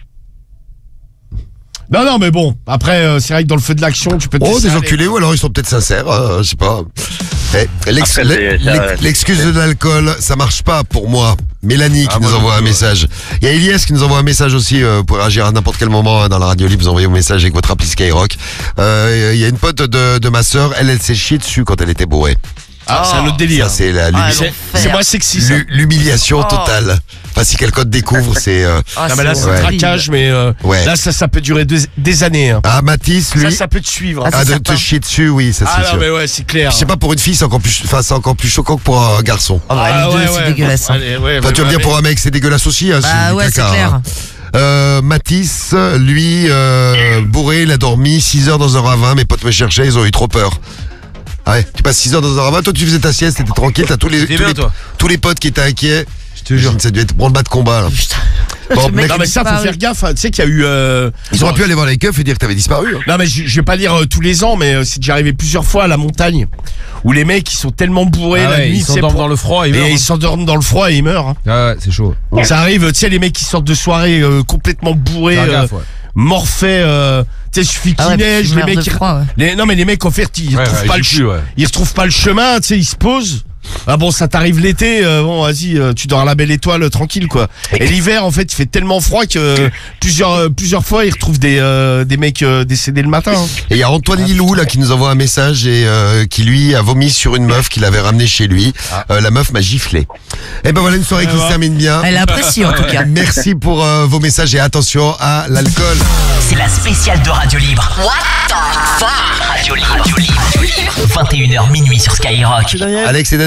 [SPEAKER 4] Non, mais bon, après, c'est vrai que dans le feu de l'action, tu peux te
[SPEAKER 2] Oh,
[SPEAKER 4] laisser
[SPEAKER 2] des
[SPEAKER 4] aller.
[SPEAKER 2] enculés, ou alors ils sont peut-être sincères, je sais pas.
[SPEAKER 7] Après,
[SPEAKER 2] L'excuse de l'alcool, ça marche pas pour moi. Mélanie qui nous envoie un message. Il y a Elias qui nous envoie un message aussi, pour réagir à n'importe quel moment hein, dans la radio libre, vous envoyez vos messages avec votre appli Skyrock. Il y a une pote de ma sœur, elle s'est chiée dessus quand elle était bourrée.
[SPEAKER 4] Ah, c'est un autre délire.
[SPEAKER 2] Ça, c'est
[SPEAKER 4] C'est moins sexy, ça.
[SPEAKER 2] l'humiliation totale. Enfin, si quelqu'un te découvre, c'est...
[SPEAKER 5] Ah,
[SPEAKER 4] Non, mais là, c'est
[SPEAKER 2] Ouais.
[SPEAKER 4] traquage, mais
[SPEAKER 2] Ouais.
[SPEAKER 4] là, ça peut durer des années. Hein.
[SPEAKER 2] Ah, Mathis, lui...
[SPEAKER 4] Ça peut te suivre.
[SPEAKER 5] Ah,
[SPEAKER 2] Ah,
[SPEAKER 5] c'est
[SPEAKER 2] de
[SPEAKER 5] certain.
[SPEAKER 2] te chier dessus, oui, ça
[SPEAKER 4] Ah,
[SPEAKER 2] c'est
[SPEAKER 4] non,
[SPEAKER 2] sûr.
[SPEAKER 4] mais ouais, c'est clair.
[SPEAKER 2] Je sais pas, pour une fille, c'est encore plus choquant que pour un garçon.
[SPEAKER 5] Ah bah, les deux, c'est dégueulasse. hein.
[SPEAKER 4] Allez, ouais,
[SPEAKER 2] Enfin, tu vas me dire, pour un mec, c'est dégueulasse aussi, hein,
[SPEAKER 5] Bah
[SPEAKER 2] du
[SPEAKER 5] ouais, c'est
[SPEAKER 2] caca,
[SPEAKER 5] clair.
[SPEAKER 2] hein. Mathis, lui, bourré, il a dormi 6 heures dans un ravin, mes potes me cherchaient, ils ont eu trop peur. Ah ouais, tu passes 6 heures dans un ravin, toi tu faisais ta sieste, t'étais tranquille, t'as tous les potes qui étaient inquiets. Je te jure, ça devait être branle-bas de combat, là.
[SPEAKER 5] Putain.
[SPEAKER 2] Bon,
[SPEAKER 5] Le
[SPEAKER 2] mec,
[SPEAKER 4] Non, mais ça, faut
[SPEAKER 5] disparu.
[SPEAKER 4] faire gaffe. hein. Tu sais qu'il y a eu.
[SPEAKER 2] ils auraient pu aller voir les keufs et dire que t'avais disparu. Hein.
[SPEAKER 4] Non, mais je vais pas dire tous les ans, mais c'est déjà arrivé plusieurs fois à la montagne où les mecs ils sont tellement bourrés
[SPEAKER 6] Ah
[SPEAKER 4] la
[SPEAKER 6] ouais,
[SPEAKER 4] nuit,
[SPEAKER 6] ils s'endorment dans le froid, ils meurent,
[SPEAKER 4] et
[SPEAKER 6] hein.
[SPEAKER 4] ils s'endorment dans le froid et ils meurent. hein.
[SPEAKER 6] Ah ouais, c'est chaud.
[SPEAKER 4] Ça arrive, tu sais, les mecs qui sortent de soirée complètement bourrés,
[SPEAKER 6] Faire gaffe, ouais.
[SPEAKER 4] morphés, tu sais, il suffit qu'il
[SPEAKER 5] Ah ouais,
[SPEAKER 4] neige,
[SPEAKER 5] tu
[SPEAKER 4] les
[SPEAKER 5] meurs
[SPEAKER 4] mecs.
[SPEAKER 5] de froid, ouais.
[SPEAKER 4] Non, mais les mecs en fait, ils
[SPEAKER 6] Ouais,
[SPEAKER 4] retrouvent
[SPEAKER 6] ouais,
[SPEAKER 4] pas
[SPEAKER 6] ils
[SPEAKER 4] le
[SPEAKER 6] jouent plus, ouais.
[SPEAKER 4] ils retrouvent pas le chemin, tu sais, ils se posent. Ah bon, ça t'arrive l'été, bon, vas-y, tu dors à la belle étoile, tranquille, quoi. Et l'hiver, en fait, il fait tellement froid que plusieurs fois, ils retrouvent des mecs décédés le matin. hein.
[SPEAKER 2] Et il y a Antoine Lilou, là, qui nous envoie un message et qui, lui, a vomi sur une meuf qu'il avait ramenée chez lui. La meuf m'a giflé. Et ben voilà une soirée qui se termine bien.
[SPEAKER 5] Elle apprécie en tout cas.
[SPEAKER 2] Merci pour vos messages et attention à l'alcool.
[SPEAKER 1] C'est la spéciale de Radio Libre. What the fuck Radio Libre. 21h minuit sur Skyrock.
[SPEAKER 2] Alex et Dani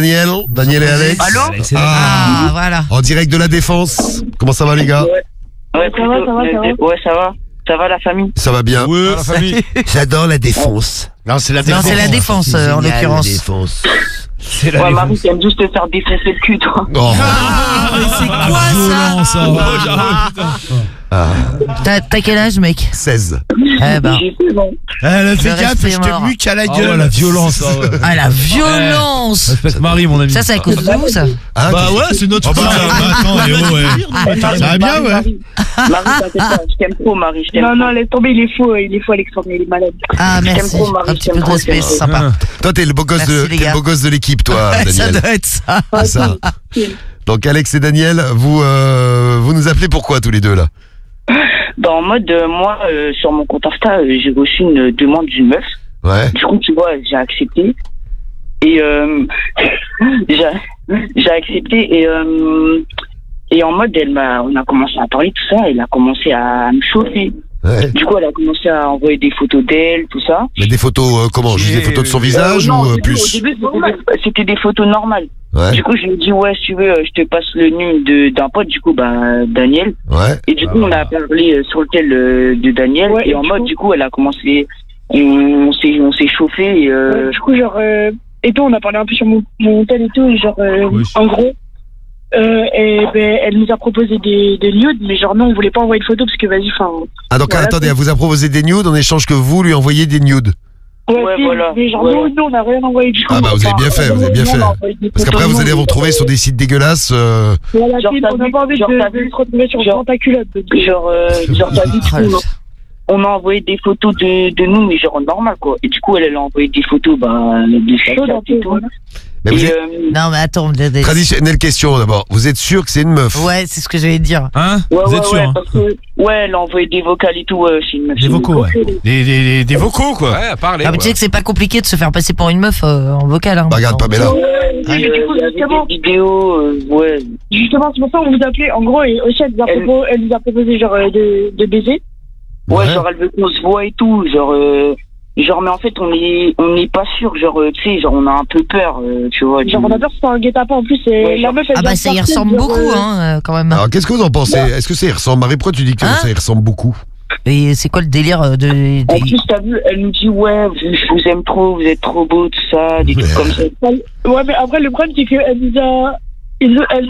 [SPEAKER 2] Daniel et Alex.
[SPEAKER 5] Allô
[SPEAKER 2] Ah,
[SPEAKER 5] voilà.
[SPEAKER 2] en direct de la Défense. Comment ça va les gars?
[SPEAKER 8] Ouais, ça va.
[SPEAKER 7] Ouais, ça va. Ça va la famille?
[SPEAKER 2] Ça va bien.
[SPEAKER 4] Ouais, la famille.
[SPEAKER 2] J'adore la Défense.
[SPEAKER 4] Non, c'est la
[SPEAKER 5] Non,
[SPEAKER 4] défense.
[SPEAKER 5] c'est la défense, en l'occurrence.
[SPEAKER 2] Défense.
[SPEAKER 6] C'est la
[SPEAKER 7] Ouais,
[SPEAKER 6] défense.
[SPEAKER 7] Marie, t'aimes juste te faire défoncer le cul, toi.
[SPEAKER 2] Oh.
[SPEAKER 5] Ah, mais c'est quoi
[SPEAKER 6] Violent,
[SPEAKER 5] ça T'as quel âge, mec?
[SPEAKER 2] 16.
[SPEAKER 5] Eh ben.
[SPEAKER 7] J'ai fait bon.
[SPEAKER 4] Elle fait
[SPEAKER 5] Le
[SPEAKER 4] gaffe,
[SPEAKER 5] respect
[SPEAKER 4] je te
[SPEAKER 5] mort.
[SPEAKER 4] muque à la
[SPEAKER 6] Ah
[SPEAKER 4] gueule.
[SPEAKER 6] ouais, la violence.
[SPEAKER 5] Ah, la violence.
[SPEAKER 6] Respecte Marie, mon ami.
[SPEAKER 5] Ça, c'est à cause de vous, ça.
[SPEAKER 2] Hein,
[SPEAKER 4] Bah ouais, c'est notre
[SPEAKER 6] Oh bah,
[SPEAKER 4] frère.
[SPEAKER 6] attends, ouais.
[SPEAKER 4] Ça va bien, ouais.
[SPEAKER 7] Marie, t'inquiète pas, je t'aime trop, Marie, je t'aime trop.
[SPEAKER 8] Non, laisse tomber, il est faux, Alexandre, il est malade.
[SPEAKER 5] Ah, merci.
[SPEAKER 7] trop, Marie,
[SPEAKER 5] Un petit
[SPEAKER 7] je
[SPEAKER 5] peu de
[SPEAKER 7] t'aime
[SPEAKER 5] respect,
[SPEAKER 7] trop,
[SPEAKER 5] c'est sympa.
[SPEAKER 2] Toi, t'es le beau gosse
[SPEAKER 5] Merci, les gars.
[SPEAKER 2] de l'équipe, toi,
[SPEAKER 5] Ça
[SPEAKER 2] Daniel.
[SPEAKER 5] doit être ça.
[SPEAKER 2] C'est ça. Donc, Alex et Daniel, vous nous appelez pourquoi tous les deux là?
[SPEAKER 7] Bah, en mode, moi, sur mon compte Insta, j'ai reçu une demande d'une meuf.
[SPEAKER 2] Ouais.
[SPEAKER 7] Du coup, tu vois, j'ai accepté. Et j'ai accepté et en mode, on a commencé à parler tout ça. Elle a commencé à me chauffer.
[SPEAKER 2] Ouais.
[SPEAKER 7] Du coup, elle a commencé à envoyer des photos d'elle, tout ça.
[SPEAKER 2] Mais des photos, comment? Juste des photos de son visage
[SPEAKER 7] Non,
[SPEAKER 2] ou
[SPEAKER 7] au début,
[SPEAKER 2] plus?
[SPEAKER 7] c'était des photos normales.
[SPEAKER 2] Ouais.
[SPEAKER 7] Du coup, je lui ai dit, ouais, si tu veux, je te passe le nom d'un pote, du coup, Daniel.
[SPEAKER 2] Ouais.
[SPEAKER 7] Et du coup, on a parlé sur le tel de Daniel.
[SPEAKER 8] Ouais,
[SPEAKER 7] et
[SPEAKER 8] et
[SPEAKER 7] en
[SPEAKER 8] du
[SPEAKER 7] mode,
[SPEAKER 8] coup-
[SPEAKER 7] du coup, elle a commencé, on s'est chauffé. Et,
[SPEAKER 8] Du coup, genre, et tout, on a parlé un peu sur mon tel et tout, et genre,
[SPEAKER 6] Oui.
[SPEAKER 8] en gros, et ben, elle nous a proposé des nudes, mais genre, non, on voulait pas envoyer de photos parce que vas-y, enfin.
[SPEAKER 2] Ah, donc,
[SPEAKER 8] Voilà,
[SPEAKER 2] attendez, elle vous a proposé des nudes en échange que vous lui envoyez des nudes.
[SPEAKER 7] Ouais,
[SPEAKER 8] si,
[SPEAKER 7] voilà.
[SPEAKER 8] Mais genre,
[SPEAKER 7] Voilà.
[SPEAKER 8] nous, on n'a rien envoyé du coup.
[SPEAKER 2] Ah, bah, vous avez bien fait, vous avez bien fait. Parce qu'après, vous allez vous retrouver sur des sites dégueulasses.
[SPEAKER 8] Voilà,
[SPEAKER 7] Genre,
[SPEAKER 8] si,
[SPEAKER 7] t'as
[SPEAKER 8] on n'a
[SPEAKER 7] vu-
[SPEAKER 8] pas envie
[SPEAKER 7] genre, t'as
[SPEAKER 8] de
[SPEAKER 7] vu-
[SPEAKER 8] se retrouver sur
[SPEAKER 7] genre-
[SPEAKER 8] ta culotte. donc.
[SPEAKER 7] Genre, t'as vu, du
[SPEAKER 5] Ah,
[SPEAKER 7] coup, on a envoyé des photos de nous, mais genre normal, quoi. Et du coup, elle a envoyé des photos, des
[SPEAKER 8] Chaud
[SPEAKER 7] facettes
[SPEAKER 8] un peu,
[SPEAKER 7] et tout.
[SPEAKER 8] voilà.
[SPEAKER 2] Mais vous
[SPEAKER 7] Et,
[SPEAKER 2] êtes...
[SPEAKER 5] Non, mais attends.
[SPEAKER 2] Traditionnelle question d'abord. Vous êtes sûr que c'est une meuf?
[SPEAKER 5] Ouais, c'est ce que j'allais dire.
[SPEAKER 6] Hein?
[SPEAKER 7] ouais,
[SPEAKER 6] Vous
[SPEAKER 7] ouais,
[SPEAKER 6] êtes sûr,
[SPEAKER 7] ouais,
[SPEAKER 6] hein?
[SPEAKER 7] parce que, ouais, elle a envoyé des vocales et tout, c'est une meuf.
[SPEAKER 6] Des vocaux, ouais.
[SPEAKER 4] Des vocaux, quoi.
[SPEAKER 6] Ouais, parlez.
[SPEAKER 5] Ah, mais tu sais que c'est pas compliqué de se faire passer pour une meuf en vocal. Hein.
[SPEAKER 2] Bah, regarde, Pamela.
[SPEAKER 8] Mais du coup,
[SPEAKER 7] Il y avait
[SPEAKER 8] justement,
[SPEAKER 7] des vidéos, ouais.
[SPEAKER 8] justement, c'est pour ça qu'on vous appelait. En gros, et aussi, elle nous a proposé genre de baiser.
[SPEAKER 7] Ouais,
[SPEAKER 2] Ouais.
[SPEAKER 7] genre, elle veut qu'on se voit et tout, genre, mais en fait, on n'est pas sûr, genre, tu sais, genre, on a un peu peur, tu vois.
[SPEAKER 8] Genre, on a peur que c'est un guet-apens. En plus,
[SPEAKER 7] Ouais,
[SPEAKER 8] la
[SPEAKER 7] genre-
[SPEAKER 8] meuf, elle
[SPEAKER 5] Ah
[SPEAKER 8] vient
[SPEAKER 5] bah
[SPEAKER 8] de
[SPEAKER 5] ça y
[SPEAKER 8] partir,
[SPEAKER 5] ressemble
[SPEAKER 8] genre,
[SPEAKER 5] beaucoup, hein, quand même.
[SPEAKER 2] Alors, qu'est-ce que vous en pensez? Est-ce que ça y ressemble? Marie, pourquoi tu dis que
[SPEAKER 5] Hein
[SPEAKER 2] ça y ressemble beaucoup?
[SPEAKER 5] Et c'est quoi le délire
[SPEAKER 7] En plus, t'as vu, elle nous dit, ouais, je vous aime trop, vous êtes trop beau, tout ça, des trucs comme ça.
[SPEAKER 8] Ouais, mais après, le problème, c'est qu'elle nous a. Elle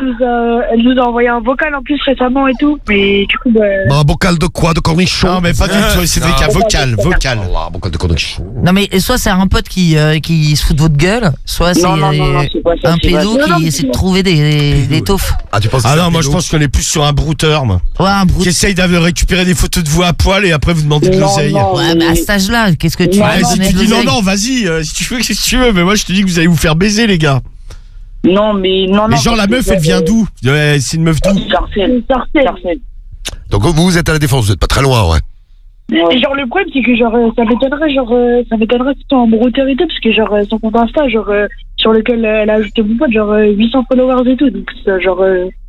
[SPEAKER 8] nous a envoyé un vocal en plus récemment et tout, mais du coup, bah.
[SPEAKER 2] Un bocal de quoi? De cornichon?
[SPEAKER 4] Non, mais pas du tout. C'est des cas vocal.
[SPEAKER 2] Un bocal de cornichon.
[SPEAKER 5] Non mais soit c'est un pote qui se fout de votre gueule, soit c'est
[SPEAKER 7] Non, c'est pas ça.
[SPEAKER 5] un
[SPEAKER 7] c'est pas
[SPEAKER 5] pédo
[SPEAKER 7] ça.
[SPEAKER 5] qui essaie de trouver des taufs.
[SPEAKER 2] Ah, tu penses que
[SPEAKER 4] Ah
[SPEAKER 2] c'est
[SPEAKER 4] non,
[SPEAKER 2] un
[SPEAKER 4] moi je
[SPEAKER 2] pédo?
[SPEAKER 4] pense qu'on est plus sur un brouteur, moi.
[SPEAKER 5] Ouais, un brut.
[SPEAKER 4] Qui essaye de récupérer des photos de vous à poil et après vous demandez de
[SPEAKER 7] Non,
[SPEAKER 4] l'oseille.
[SPEAKER 7] non.
[SPEAKER 5] Ouais, mais à cet âge-là, qu'est-ce que tu
[SPEAKER 7] Non,
[SPEAKER 5] vas
[SPEAKER 4] Ouais,
[SPEAKER 7] non,
[SPEAKER 4] si
[SPEAKER 5] donner
[SPEAKER 4] tu
[SPEAKER 5] de
[SPEAKER 4] dis non,
[SPEAKER 5] l'oseille
[SPEAKER 4] non, vas-y, si tu veux, qu'est-ce que tu veux, mais moi je te dis que vous allez vous faire baiser, les gars.
[SPEAKER 7] Non, mais non, non.
[SPEAKER 4] Mais genre, la meuf, elle vient d'où? Ouais, c'est une meuf d'où?
[SPEAKER 7] Sarcelles. Sarcelles.
[SPEAKER 2] Donc, vous êtes à la Défense, vous êtes pas très loin, ouais.
[SPEAKER 8] Et genre, le problème, c'est que genre, ça m'étonnerait que c'était en brouteur et tout, parce que genre, son compte Insta, genre, sur lequel elle a ajouté mon pote, genre, 800 followers et tout, donc, ça, genre,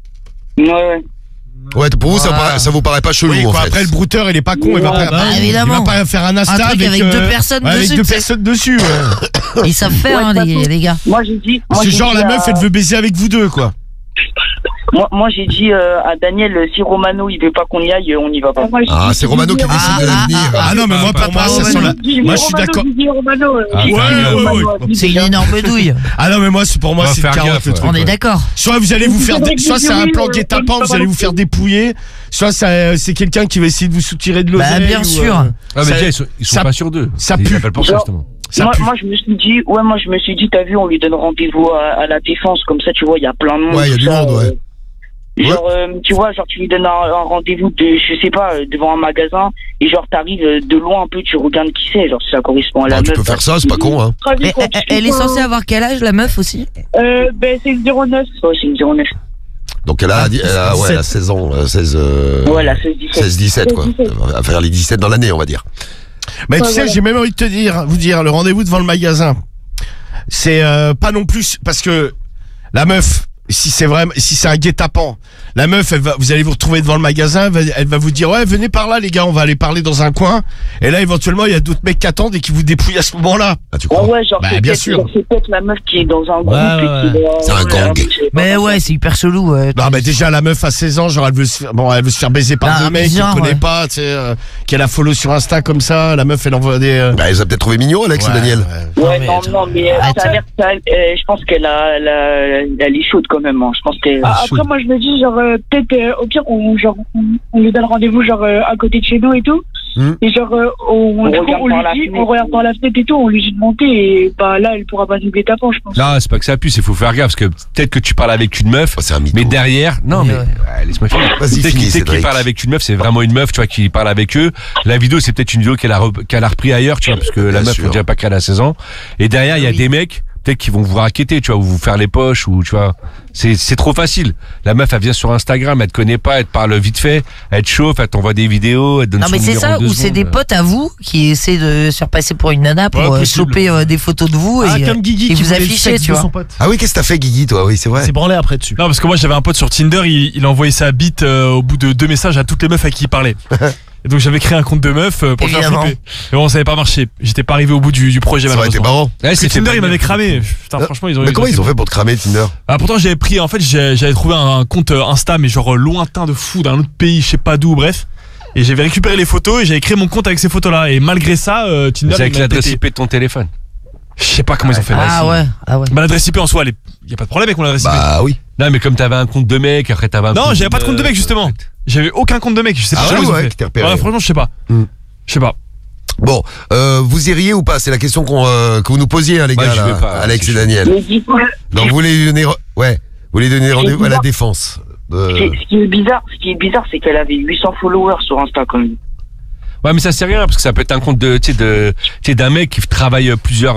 [SPEAKER 7] Ouais.
[SPEAKER 2] Ouais, pour vous,
[SPEAKER 5] Voilà.
[SPEAKER 2] ça vous paraît pas chelou,
[SPEAKER 4] Oui,
[SPEAKER 2] en
[SPEAKER 4] quoi,
[SPEAKER 2] fait.
[SPEAKER 4] après le brouteur, il est pas con, il va
[SPEAKER 6] Ouais,
[SPEAKER 4] pas,
[SPEAKER 6] bah,
[SPEAKER 4] il
[SPEAKER 5] évidemment.
[SPEAKER 4] va pas faire un Insta
[SPEAKER 5] Un truc avec deux personnes
[SPEAKER 4] ouais, avec
[SPEAKER 5] dessus,
[SPEAKER 4] deux
[SPEAKER 5] tu sais.
[SPEAKER 4] personnes dessus. Ouais.
[SPEAKER 5] Ils savent faire,
[SPEAKER 7] Ouais,
[SPEAKER 5] hein,
[SPEAKER 7] de toute façon.
[SPEAKER 5] les gars.
[SPEAKER 7] Moi, j'ai dit. moi,
[SPEAKER 4] C'est
[SPEAKER 7] j'ai
[SPEAKER 4] genre
[SPEAKER 7] dit
[SPEAKER 4] la
[SPEAKER 7] à-
[SPEAKER 4] meuf, elle veut baiser avec vous deux, quoi.
[SPEAKER 7] Moi, j'ai dit à Daniel, si Romano, il veut pas qu'on y aille, on y va pas.
[SPEAKER 2] Ah, c'est Romano qui décide de l'avenir.
[SPEAKER 4] Ah non, mais moi, pour moi, ça sent la... Moi, je suis d'accord.
[SPEAKER 6] Ah,
[SPEAKER 4] Ouais, ouais.
[SPEAKER 5] C'est une énorme douille.
[SPEAKER 4] Ah non, mais moi, pour moi,
[SPEAKER 6] On va
[SPEAKER 4] c'est une
[SPEAKER 6] faire
[SPEAKER 4] carotte,
[SPEAKER 6] gaffe,
[SPEAKER 4] le truc.
[SPEAKER 5] On est d'accord.
[SPEAKER 4] Soit vous allez vous faire, soit c'est un plan guet-apens, vous allez vous faire dépouiller, soit c'est quelqu'un qui va essayer de vous soutirer de l'oseille.
[SPEAKER 5] Bah, bien
[SPEAKER 4] ou,
[SPEAKER 5] sûr.
[SPEAKER 6] Ah, mais
[SPEAKER 4] ça-
[SPEAKER 6] déjà, ils sont
[SPEAKER 4] ça-
[SPEAKER 6] pas sur deux.
[SPEAKER 4] ça
[SPEAKER 6] Ils
[SPEAKER 4] pue.
[SPEAKER 6] appellent pour ça, justement.
[SPEAKER 4] Ça
[SPEAKER 7] moi,
[SPEAKER 4] pue.
[SPEAKER 7] moi, je me suis dit, t'as vu, on lui donne rendez-vous à la Défense, comme ça, tu vois, il y a plein de monde.
[SPEAKER 2] Ouais, il y a
[SPEAKER 7] tout
[SPEAKER 2] du
[SPEAKER 7] ça,
[SPEAKER 2] monde, ouais.
[SPEAKER 7] Genre, tu vois, genre, tu lui donnes un rendez-vous je sais pas, devant un magasin, et genre, t'arrives de loin un peu, tu regardes qui c'est, genre, si ça correspond à la
[SPEAKER 2] Ah, tu
[SPEAKER 7] meuf.
[SPEAKER 2] peux faire ça, c'est pas con, hein.
[SPEAKER 5] Mais elle est censée avoir quel âge, la meuf aussi?
[SPEAKER 8] Ben, c'est le 09.
[SPEAKER 7] Ouais, c'est une 09.
[SPEAKER 2] Donc elle a 16 ans, 16,
[SPEAKER 7] Ouais, la 16-17.
[SPEAKER 2] 16-17, quoi.
[SPEAKER 8] 17.
[SPEAKER 2] Elle va faire les 17 dans l'année, on va dire.
[SPEAKER 4] Mais tu
[SPEAKER 8] Ouais,
[SPEAKER 4] sais,
[SPEAKER 8] voilà.
[SPEAKER 4] j'ai même envie de vous dire, le rendez-vous devant le magasin, c'est pas non plus parce que la meuf, si c'est vrai, si c'est un guet-apens, la meuf, vous allez vous retrouver devant le magasin, elle va vous dire ouais, venez par là les gars, on va aller parler dans un coin. Et là, éventuellement, il y a d'autres mecs qui attendent et qui vous dépouillent à ce moment-là.
[SPEAKER 2] Ah, tu crois?
[SPEAKER 8] Ouais, genre,
[SPEAKER 4] Bah,
[SPEAKER 8] c'est
[SPEAKER 4] bien
[SPEAKER 8] peut-être-
[SPEAKER 4] sûr.
[SPEAKER 8] c'est peut-être la meuf qui est dans un groupe
[SPEAKER 6] Ouais,
[SPEAKER 8] et qui doit-
[SPEAKER 2] C'est un gang.
[SPEAKER 5] Mais ouais, c'est hyper chelou.
[SPEAKER 4] Non, mais déjà, la meuf à 16 ans, genre, elle veut se faire baiser par
[SPEAKER 5] Ah,
[SPEAKER 4] deux mecs qu'elle
[SPEAKER 5] bizarre,
[SPEAKER 4] connaît
[SPEAKER 5] ouais.
[SPEAKER 4] pas, tu sais, qu'elle a follow sur Insta comme ça. La meuf, elle envoie des.
[SPEAKER 2] Bah, ils ont peut-être trouvé mignon, Alex et Daniel.
[SPEAKER 8] Ouais, non, mais
[SPEAKER 5] Attends.
[SPEAKER 8] ça a l'air, je pense qu'elle elle est chaude quand même. Hein. Je pense que. Après, moi, je me dis, genre, peut-être, au pire, on lui donne rendez-vous, genre, à côté de chez nous et tout. Et genre, on regarde par la fenêtre et tout, on lui dit de monter et bah là, elle pourra pas nous guet-apens, je pense.
[SPEAKER 9] Non, c'est pas que ça pue, il faut faire gaffe parce que peut-être que tu parles avec une meuf,
[SPEAKER 2] Oh, c'est un mytho.
[SPEAKER 9] mais derrière, non, mais
[SPEAKER 5] Ouais.
[SPEAKER 9] laisse-moi finir.
[SPEAKER 2] Vas-y,
[SPEAKER 9] Peut-être
[SPEAKER 2] finis,
[SPEAKER 9] qu'il
[SPEAKER 2] Cédric.
[SPEAKER 9] parle avec une meuf, c'est vraiment une meuf, tu vois, qui parle avec eux. La vidéo, c'est peut-être une vidéo qu'elle a repris ailleurs, tu vois, parce que la
[SPEAKER 2] Bien
[SPEAKER 9] meuf,
[SPEAKER 2] sûr.
[SPEAKER 9] faut déjà pas qu'elle a 16 ans. Et derrière, il y a des mecs, peut-être qu'ils vont vous raqueter, tu vois, ou vous faire les poches, ou tu vois. C'est trop facile. La meuf, elle vient sur Instagram, elle te connaît pas, elle te parle vite fait, elle te chauffe, elle t'envoie des vidéos, elle te donne
[SPEAKER 5] Non
[SPEAKER 9] son
[SPEAKER 5] mais c'est
[SPEAKER 9] numéro
[SPEAKER 5] ça,
[SPEAKER 9] en 2
[SPEAKER 5] ou c'est des
[SPEAKER 9] secondes.
[SPEAKER 5] potes à vous qui essaient de se faire passer pour une nana pour
[SPEAKER 6] Ouais, possible.
[SPEAKER 5] choper des photos de vous
[SPEAKER 6] Ah,
[SPEAKER 5] et,
[SPEAKER 6] comme Guigui
[SPEAKER 5] et
[SPEAKER 6] qui
[SPEAKER 5] vous
[SPEAKER 6] voulait le
[SPEAKER 5] afficher,
[SPEAKER 6] sexe
[SPEAKER 5] tu
[SPEAKER 6] de
[SPEAKER 5] vois.
[SPEAKER 6] son pote.
[SPEAKER 2] Ah oui, qu'est-ce que t'as fait, Guigui, toi? Oui, c'est vrai.
[SPEAKER 6] C'est branlé après dessus.
[SPEAKER 10] Non, parce que moi j'avais un pote sur Tinder, il a envoyé sa bite au bout de 2 messages à toutes les meufs à qui il parlait. Et donc j'avais créé un compte de meuf pour le faire
[SPEAKER 5] Évidemment.
[SPEAKER 10] flipper. Et bon, ça n'avait pas marché. J'étais pas arrivé au bout du projet
[SPEAKER 2] Ça aurait été
[SPEAKER 10] malheureusement.
[SPEAKER 2] marrant.
[SPEAKER 9] Ouais,
[SPEAKER 10] Parce que
[SPEAKER 9] c'était
[SPEAKER 10] Tinder
[SPEAKER 9] pas
[SPEAKER 10] il m'avait
[SPEAKER 9] bien.
[SPEAKER 10] cramé. Putain, franchement ils ont
[SPEAKER 2] Mais comment ils ont fait pour te cramer, Tinder?
[SPEAKER 10] Ah, pourtant j'avais pris, en fait j'avais trouvé un compte Insta mais genre lointain de fou d'un autre pays, je sais pas d'où, bref. Et j'avais récupéré les photos et j'avais créé mon compte avec ces photos là. Et malgré ça, Tinder
[SPEAKER 9] C'est avec
[SPEAKER 10] il m'a
[SPEAKER 9] l'adresse
[SPEAKER 10] pété.
[SPEAKER 9] IP de ton téléphone.
[SPEAKER 10] Je sais pas comment ils ont fait.
[SPEAKER 5] Ah ouais, ah ouais.
[SPEAKER 10] Bah l'adresse IP en soi, y a pas de problème avec mon adresse IP.
[SPEAKER 2] Bah oui.
[SPEAKER 9] Non, mais comme t'avais un compte de mec, après t'avais un
[SPEAKER 10] Non,
[SPEAKER 9] compte
[SPEAKER 10] j'avais pas de compte de mec justement. J'avais aucun compte de mec, je sais pas
[SPEAKER 2] Ah
[SPEAKER 10] comment
[SPEAKER 2] ouais,
[SPEAKER 10] ils ont
[SPEAKER 2] ouais,
[SPEAKER 10] fait.
[SPEAKER 2] qui t'a repéré.
[SPEAKER 10] Ouais, franchement, je sais pas. Je sais pas.
[SPEAKER 2] Bon, vous iriez ou pas? C'est la question que vous nous posiez, hein, les
[SPEAKER 9] Moi,
[SPEAKER 2] gars,
[SPEAKER 9] j'y
[SPEAKER 2] là,
[SPEAKER 9] vais pas,
[SPEAKER 2] Alex
[SPEAKER 9] c'est
[SPEAKER 2] et
[SPEAKER 9] chaud.
[SPEAKER 2] Daniel.
[SPEAKER 8] Mais du coup,
[SPEAKER 2] Donc, vous voulez lui donner, ouais, vous voulez donner rendez-vous à la
[SPEAKER 8] bizarre.
[SPEAKER 2] défense.
[SPEAKER 8] ce qui est bizarre, c'est qu'elle avait 800 followers sur Insta quand même.
[SPEAKER 9] Ouais, mais ça c'est rien parce que ça peut être un compte de, tu sais, d'un mec qui travaille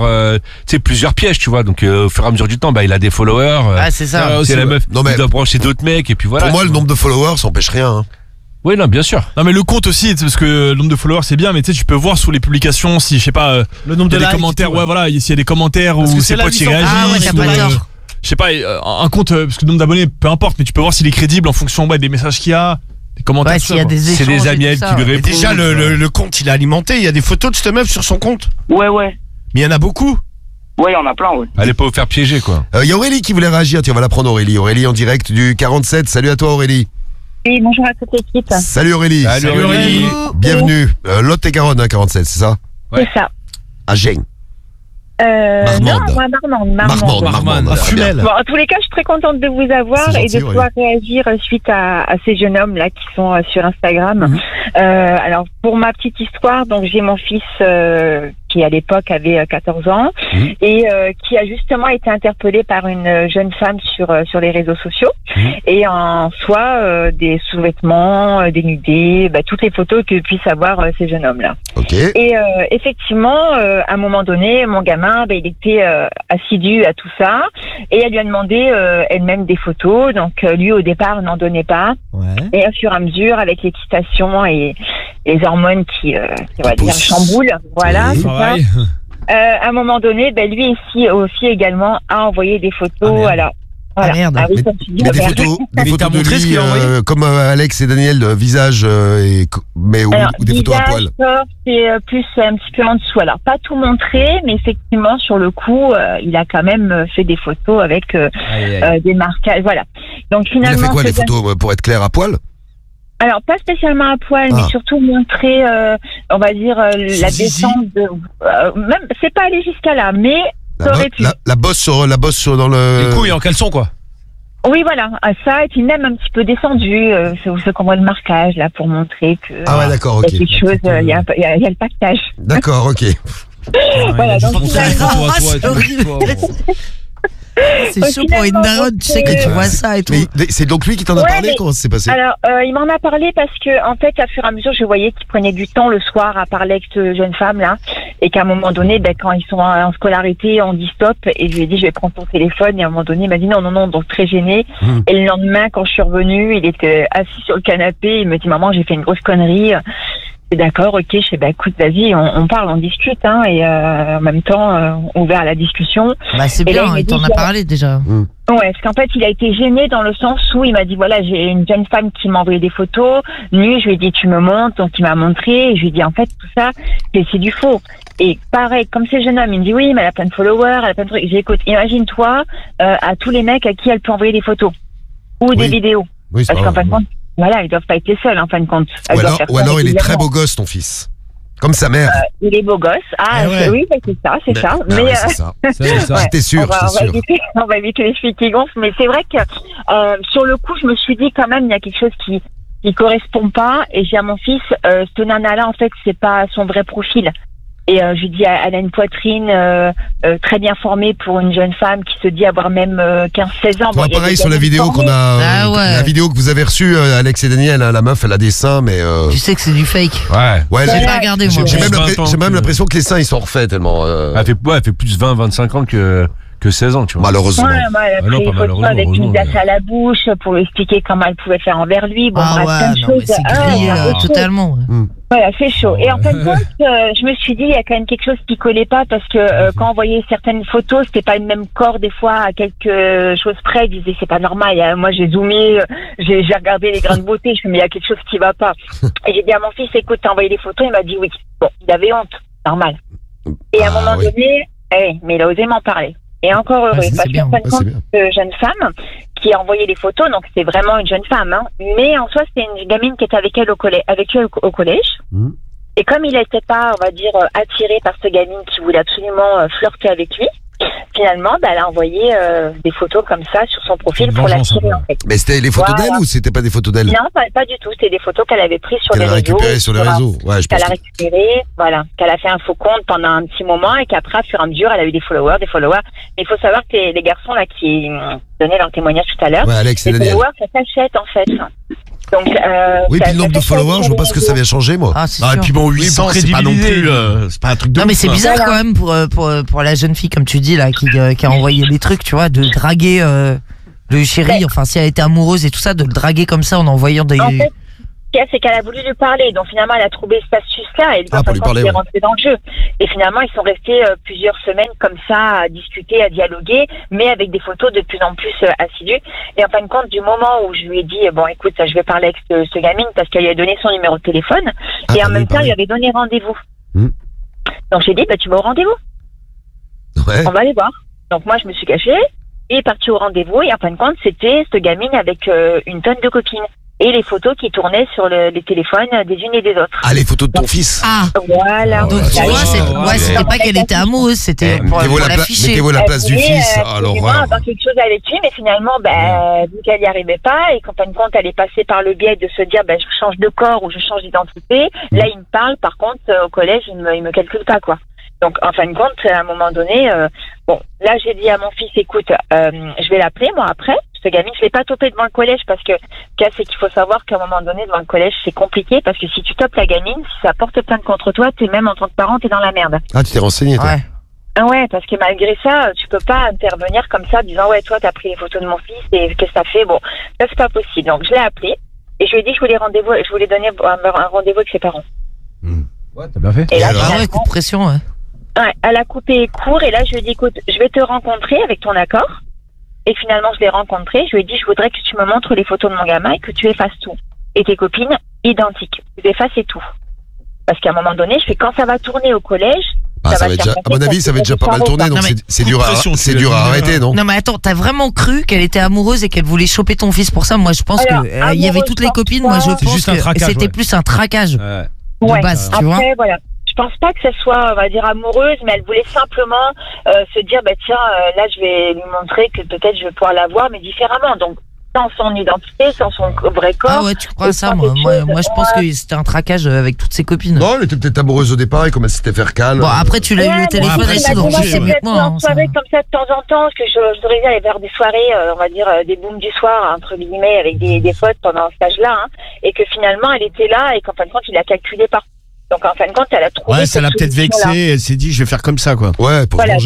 [SPEAKER 9] plusieurs pièges, tu vois. Donc au fur et à mesure du temps, bah il a des followers.
[SPEAKER 5] Ah c'est ça.
[SPEAKER 9] C'est la meuf.
[SPEAKER 2] Non, mais-
[SPEAKER 9] il doit brancher d'autres mecs et puis voilà.
[SPEAKER 2] Pour moi, le nombre de followers, ça empêche rien. Hein.
[SPEAKER 9] Oui, non, bien sûr.
[SPEAKER 10] Non mais le compte aussi, parce que le nombre de followers c'est bien, mais tu sais tu peux voir sous les publications si je sais pas
[SPEAKER 6] Le nombre
[SPEAKER 10] il y
[SPEAKER 6] de
[SPEAKER 10] a des
[SPEAKER 6] likes
[SPEAKER 10] commentaires,
[SPEAKER 6] et tout,
[SPEAKER 10] ouais voilà, s'il y a des commentaires
[SPEAKER 6] Parce
[SPEAKER 10] où
[SPEAKER 6] que
[SPEAKER 10] ses
[SPEAKER 6] c'est là
[SPEAKER 10] potes y
[SPEAKER 6] 800.
[SPEAKER 10] réagissent.
[SPEAKER 5] Ah ouais, t'as pas tort.
[SPEAKER 10] Je sais pas, un compte, parce que le nombre d'abonnés, peu importe, mais tu peux voir s'il est crédible en fonction des messages qu'il y a, des commentaires.
[SPEAKER 5] Ouais,
[SPEAKER 10] tout
[SPEAKER 5] s'il y
[SPEAKER 10] ça,
[SPEAKER 5] a
[SPEAKER 10] quoi.
[SPEAKER 5] des
[SPEAKER 9] C'est
[SPEAKER 5] échanges
[SPEAKER 9] des
[SPEAKER 5] et
[SPEAKER 9] amis
[SPEAKER 5] tout
[SPEAKER 9] elle
[SPEAKER 5] ça,
[SPEAKER 9] qui lui
[SPEAKER 5] ouais.
[SPEAKER 4] Et
[SPEAKER 9] répondent.
[SPEAKER 4] déjà, le compte, il est alimenté. Il y a des photos de cette meuf sur son compte.
[SPEAKER 8] Ouais, ouais.
[SPEAKER 4] Mais il y en a beaucoup.
[SPEAKER 8] Ouais, il y en a plein, ouais.
[SPEAKER 9] Allez pas vous faire piéger quoi.
[SPEAKER 2] Il y a Aurélie qui voulait réagir. Tiens, on va la prendre, Aurélie. Aurélie en direct du 47. Salut à toi, Aurélie.
[SPEAKER 11] Oui, bonjour à toute l'équipe.
[SPEAKER 2] Salut, Aurélie.
[SPEAKER 9] Salut, Aurélie.
[SPEAKER 2] Bienvenue. Lot-et-Garonne, hein, 47, c'est ça?
[SPEAKER 11] C'est ça.
[SPEAKER 2] À Gênes.
[SPEAKER 11] Non,
[SPEAKER 2] Marmande.
[SPEAKER 11] moi, Marmande.
[SPEAKER 2] Marmande.
[SPEAKER 6] Ah,
[SPEAKER 2] Très bien.
[SPEAKER 6] Fumel.
[SPEAKER 11] Bon, en tous les cas, je suis très contente de vous avoir
[SPEAKER 2] C'est
[SPEAKER 11] et
[SPEAKER 2] gentil,
[SPEAKER 11] de pouvoir réagir suite à ces jeunes hommes là qui sont sur Instagram. Alors pour ma petite histoire, donc j'ai mon fils qui à l'époque avait 14 ans et qui a justement été interpellé par une jeune femme sur les réseaux sociaux et en soi des sous-vêtements, dénudés, toutes les photos que puissent avoir ces jeunes hommes là.
[SPEAKER 2] Ok.
[SPEAKER 11] Et effectivement, à un moment donné, mon gamin, il était assidu à tout ça, et elle lui a demandé elle-même des photos. Donc lui, au départ, n'en donnait pas.
[SPEAKER 6] Ouais.
[SPEAKER 11] Et au fur et à mesure, avec l'excitation et les hormones qui on va dire,
[SPEAKER 2] poussent.
[SPEAKER 11] chamboulent, voilà,
[SPEAKER 2] Oui.
[SPEAKER 11] c'est ça.
[SPEAKER 10] Travail.
[SPEAKER 11] À un moment donné, lui aussi également a envoyé des photos.
[SPEAKER 6] Ah, merde.
[SPEAKER 11] Alors, voilà.
[SPEAKER 5] Ah, merde.
[SPEAKER 11] Ah oui, comme tu dis,
[SPEAKER 2] Mais des
[SPEAKER 11] merde.
[SPEAKER 2] photos,
[SPEAKER 6] Mais il t'a
[SPEAKER 2] de
[SPEAKER 6] montré ce
[SPEAKER 2] lui,
[SPEAKER 6] qu'il a envoyé
[SPEAKER 2] comme Alex et Daniel, de visage,
[SPEAKER 11] Alors,
[SPEAKER 2] ou des photos à
[SPEAKER 11] visage,
[SPEAKER 2] poil.
[SPEAKER 11] corps, c'est plus un petit peu en dessous. Alors, pas tout montré, mais effectivement, sur le coup, il a quand même fait des photos avec des marquages. Voilà. Donc,
[SPEAKER 2] Il a
[SPEAKER 11] finalement.
[SPEAKER 2] fait quoi, les
[SPEAKER 11] c'est-
[SPEAKER 2] photos, pour être clair, à poil?
[SPEAKER 11] Alors, pas spécialement à poil,
[SPEAKER 2] Ah.
[SPEAKER 11] mais surtout montrer, on va dire, la
[SPEAKER 6] zizi.
[SPEAKER 11] descente de. Même, c'est pas aller jusqu'à là, mais ça aurait pu.
[SPEAKER 2] La bosse dans le...
[SPEAKER 6] Les couilles en caleçon, quoi.
[SPEAKER 11] Oui, voilà, ça, et puis même un petit peu descendu, ce qu'on voit le marquage, là, pour montrer que.
[SPEAKER 2] Ah ouais, d'accord, ok.
[SPEAKER 11] Il y a quelque chose, il y a le pactage.
[SPEAKER 2] D'accord, ok.
[SPEAKER 11] Voilà, donc finalement,
[SPEAKER 5] Ah, c'est horrible. C'est chaud pour une daronne, tu sais, quand tu vois ça et tout.
[SPEAKER 2] Mais c'est donc lui qui t'en a
[SPEAKER 11] Ouais,
[SPEAKER 2] parlé?
[SPEAKER 11] mais-
[SPEAKER 2] Comment ça s'est passé?
[SPEAKER 11] Alors, il m'en a parlé parce que, en fait, à fur et à mesure, je voyais qu'il prenait du temps le soir à parler avec cette jeune femme-là, et qu'à un moment donné, quand ils sont en scolarité, on dit stop, et je lui ai dit, je vais prendre ton téléphone, et à un moment donné, il m'a dit non, donc très gêné. Et le lendemain, quand je suis revenue, il était assis sur le canapé, il me dit, maman, j'ai fait une grosse connerie. D'accord, ok, je sais, bah écoute, vas-y, on parle, on discute, hein, et en même temps, ouvert à la discussion.
[SPEAKER 5] Bah c'est
[SPEAKER 11] Et là,
[SPEAKER 5] bien,
[SPEAKER 11] il
[SPEAKER 5] il t'en
[SPEAKER 11] m'a
[SPEAKER 5] a
[SPEAKER 11] dit,
[SPEAKER 5] parlé déjà.
[SPEAKER 11] Ouais, parce qu'en fait, il a été gêné dans le sens où il m'a dit, voilà, j'ai une jeune femme qui m'a envoyé des photos, nue, je lui ai dit, tu me montres, donc il m'a montré, et je lui ai dit, en fait, tout ça, c'est du faux. Et pareil, comme c'est jeune homme, il me dit, oui, mais elle a plein de followers, elle a plein de trucs. J'ai écoute, imagine-toi, à tous les mecs à qui elle peut envoyer des photos. Ou des vidéos.
[SPEAKER 2] Oui, c'est
[SPEAKER 11] parce qu'en fin de compte, voilà, ils doivent pas être les seuls, en fin de compte.
[SPEAKER 2] Ou alors il est très beau gosse, ton fils. Comme sa mère.
[SPEAKER 11] Il est beau gosse. Ah, oui, c'est ça, c'est ça.
[SPEAKER 2] Ah
[SPEAKER 11] Mais
[SPEAKER 2] ouais, c'est ça. J'étais sûr,
[SPEAKER 11] on va éviter les filles qui gonflent. Mais c'est vrai que sur le coup, je me suis dit quand même, il y a quelque chose qui correspond pas. Et j'ai à mon fils, ce nana-là, en fait, c'est pas son vrai profil. Et je lui dis, elle a une poitrine très bien formée pour une jeune femme qui se dit avoir même 15-16 ans.
[SPEAKER 2] Bon, pareil sur la vidéo qu'on a, la vidéo que vous avez reçue, Alex et Daniel, hein, la meuf, elle a des seins, mais.
[SPEAKER 5] Tu sais que c'est du fake.
[SPEAKER 2] Ouais.
[SPEAKER 5] J'ai pas regardé moi.
[SPEAKER 2] J'ai même l'impression que les seins ils sont refaits tellement.
[SPEAKER 9] Elle fait plus 20-25 ans que 16 ans, tu vois.
[SPEAKER 2] Malheureusement.
[SPEAKER 11] Ouais, elle a pris des photos avec une glace à la bouche pour lui expliquer comment elle pouvait faire envers lui. Bon, plein de choses.
[SPEAKER 5] C'est grillé totalement.
[SPEAKER 11] Voilà, c'est chaud. Et en fin de compte, je me suis dit, il y a quand même quelque chose qui collait pas parce que quand on voyait certaines photos, c'était pas le même corps des fois à quelque chose près. Je disais, c'est pas normal. Moi, j'ai zoomé, j'ai regardé les grains de beauté. Je me dis, mais il y a quelque chose qui va pas. Et j'ai dit à mon fils, écoute, t'as envoyé les photos. Il m'a dit oui. Bon, il avait honte. Normal. Et à un moment donné, mais il a osé m'en parler. Et encore heureux, parce qu'en fin de compte, cette jeune femme qui a envoyé les photos, donc c'est vraiment une jeune femme, hein, mais en soi c'était une gamine qui était avec elle au collège. Et comme il n'était pas, on va dire, attiré par cette gamine qui voulait absolument flirter avec lui, finalement, elle a envoyé des photos comme ça sur son profil pour l'attirer en fait.
[SPEAKER 2] Mais c'était les photos d'elle ou c'était pas des photos d'elle?
[SPEAKER 11] Non, pas du tout. C'était des photos qu'elle avait prises sur les réseaux.
[SPEAKER 2] Qu'elle a récupérées sur les réseaux. Ouais, je pense.
[SPEAKER 11] Qu'elle a récupérées, voilà. Qu'elle a fait un faux compte pendant un petit moment et qu'après, au fur et à mesure, elle a eu des followers. Mais il faut savoir que les garçons là qui donnaient leur témoignage tout à l'heure, les followers, ça s'achète en fait. Donc,
[SPEAKER 2] oui, puis le nombre de followers, je vois pas ce que ça vient changer, moi.
[SPEAKER 5] Et
[SPEAKER 2] puis bon, 800, c'est pas non plus, c'est pas un truc de
[SPEAKER 5] Non, mais
[SPEAKER 2] ouf,
[SPEAKER 5] c'est
[SPEAKER 2] hein.
[SPEAKER 5] bizarre quand même pour la jeune fille, comme tu dis, là, qui a envoyé les trucs, tu vois, de draguer le chéri, enfin, si elle était amoureuse et tout ça, de le draguer comme ça en envoyant des.
[SPEAKER 11] En fait, ce qu'il y a, c'est qu'elle a voulu lui parler. Donc finalement, elle a trouvé cette astuce-là et elle est rentrée dans le jeu. Et finalement, ils sont restés plusieurs semaines comme ça à discuter, à dialoguer, mais avec des photos de plus en plus assidues. Et en fin de compte, du moment où je lui ai dit, bon, écoute, je vais parler avec ce gamine parce qu'elle lui a donné son numéro de téléphone et en même temps, il lui avait donné rendez-vous. Donc j'ai dit, tu vas au rendez-vous.
[SPEAKER 2] Ouais.
[SPEAKER 11] On va aller voir. Donc moi, je me suis cachée et est partie au rendez-vous et en fin de compte, c'était cette gamine avec une tonne de copines. Et les photos qui tournaient sur les téléphones des unes et des autres.
[SPEAKER 2] Ah, les photos de ton fils.
[SPEAKER 5] Ah.
[SPEAKER 11] Voilà.
[SPEAKER 5] Donc tu vois, c'était pas qu'elle était amoureuse, c'était pour l'afficher.
[SPEAKER 2] Mettez-vous à la place du fils. Alors,
[SPEAKER 11] avoir quelque chose avec lui, mais finalement, vu qu'elle n'y arrivait pas, et qu'en fin de compte, elle est passée par le biais de se dire, je change de corps ou je change d'identité. Là, il me parle, par contre, au collège, il me calcule pas, quoi. Donc, en fin de compte, à un moment donné, là, j'ai dit à mon fils, écoute, je vais l'appeler, moi, après. Ce gamine, je l'ai pas topé devant le collège parce que, c'est qu'il faut savoir qu'à un moment donné, devant le collège, c'est compliqué parce que si tu topes la gamine, si ça porte plainte contre toi, t'es même en tant que parent, t'es dans la merde.
[SPEAKER 2] Ah, tu t'es renseigné, toi.
[SPEAKER 11] Ouais, parce que malgré ça, tu peux pas intervenir comme ça, disant, toi, t'as pris les photos de mon fils et qu'est-ce que t'as fait? Bon, ça, c'est pas possible. Donc, je l'ai appelé et je lui ai dit que je voulais donner un rendez-vous avec ses parents.
[SPEAKER 6] Ouais, t'as bien fait.
[SPEAKER 11] Et là,
[SPEAKER 5] coup de pression,
[SPEAKER 11] ouais, elle a coupé court et là, je lui ai dit, écoute, je vais te rencontrer avec ton accord. Et finalement, je l'ai rencontré. Je lui ai dit, je voudrais que tu me montres les photos de mon gamin et que tu effaces tout. Et tes copines, identiques. Tu effaces tout. Parce qu'à un moment donné, je fais quand ça va tourner au collège.
[SPEAKER 2] Ça va déjà, à mon avis, ça va déjà pas mal tourner. Donc c'est dur à arrêter, non?
[SPEAKER 5] Non, mais attends, t'as vraiment cru qu'elle était amoureuse et qu'elle voulait choper ton fils pour ça? Moi, je pense qu'il y avait toutes les copines. Moi, je pense que c'était plus un traquage. De base, tu vois.
[SPEAKER 11] Après, voilà. Je pense pas que ce soit, on va dire, amoureuse, mais elle voulait simplement se dire, tiens, là, je vais lui montrer que peut-être je vais pouvoir la voir, mais différemment. Donc, sans son identité, sans son vrai corps.
[SPEAKER 5] Ah ouais, tu crois ça, moi je pense que c'était un traquage avec toutes ses copines.
[SPEAKER 2] Non, elle était peut-être amoureuse au départ et comme elle s'était fait calme.
[SPEAKER 5] Bon, après, tu l'as eu au téléphone et tout, donc c'est mieux que moi.
[SPEAKER 11] En soirée comme ça, de temps en temps, parce que j'aurais aller vers des soirées, on va dire, des booms du soir, entre guillemets, avec des potes pendant ce stage-là, et que finalement, elle était là et qu'en fin de compte, il a calculé par. Donc en fin de compte, elle a trouvé.
[SPEAKER 4] Ouais, ça l'a peut-être vexée, elle s'est dit, je vais faire comme ça, quoi.
[SPEAKER 2] Ouais, pour changer, ouais.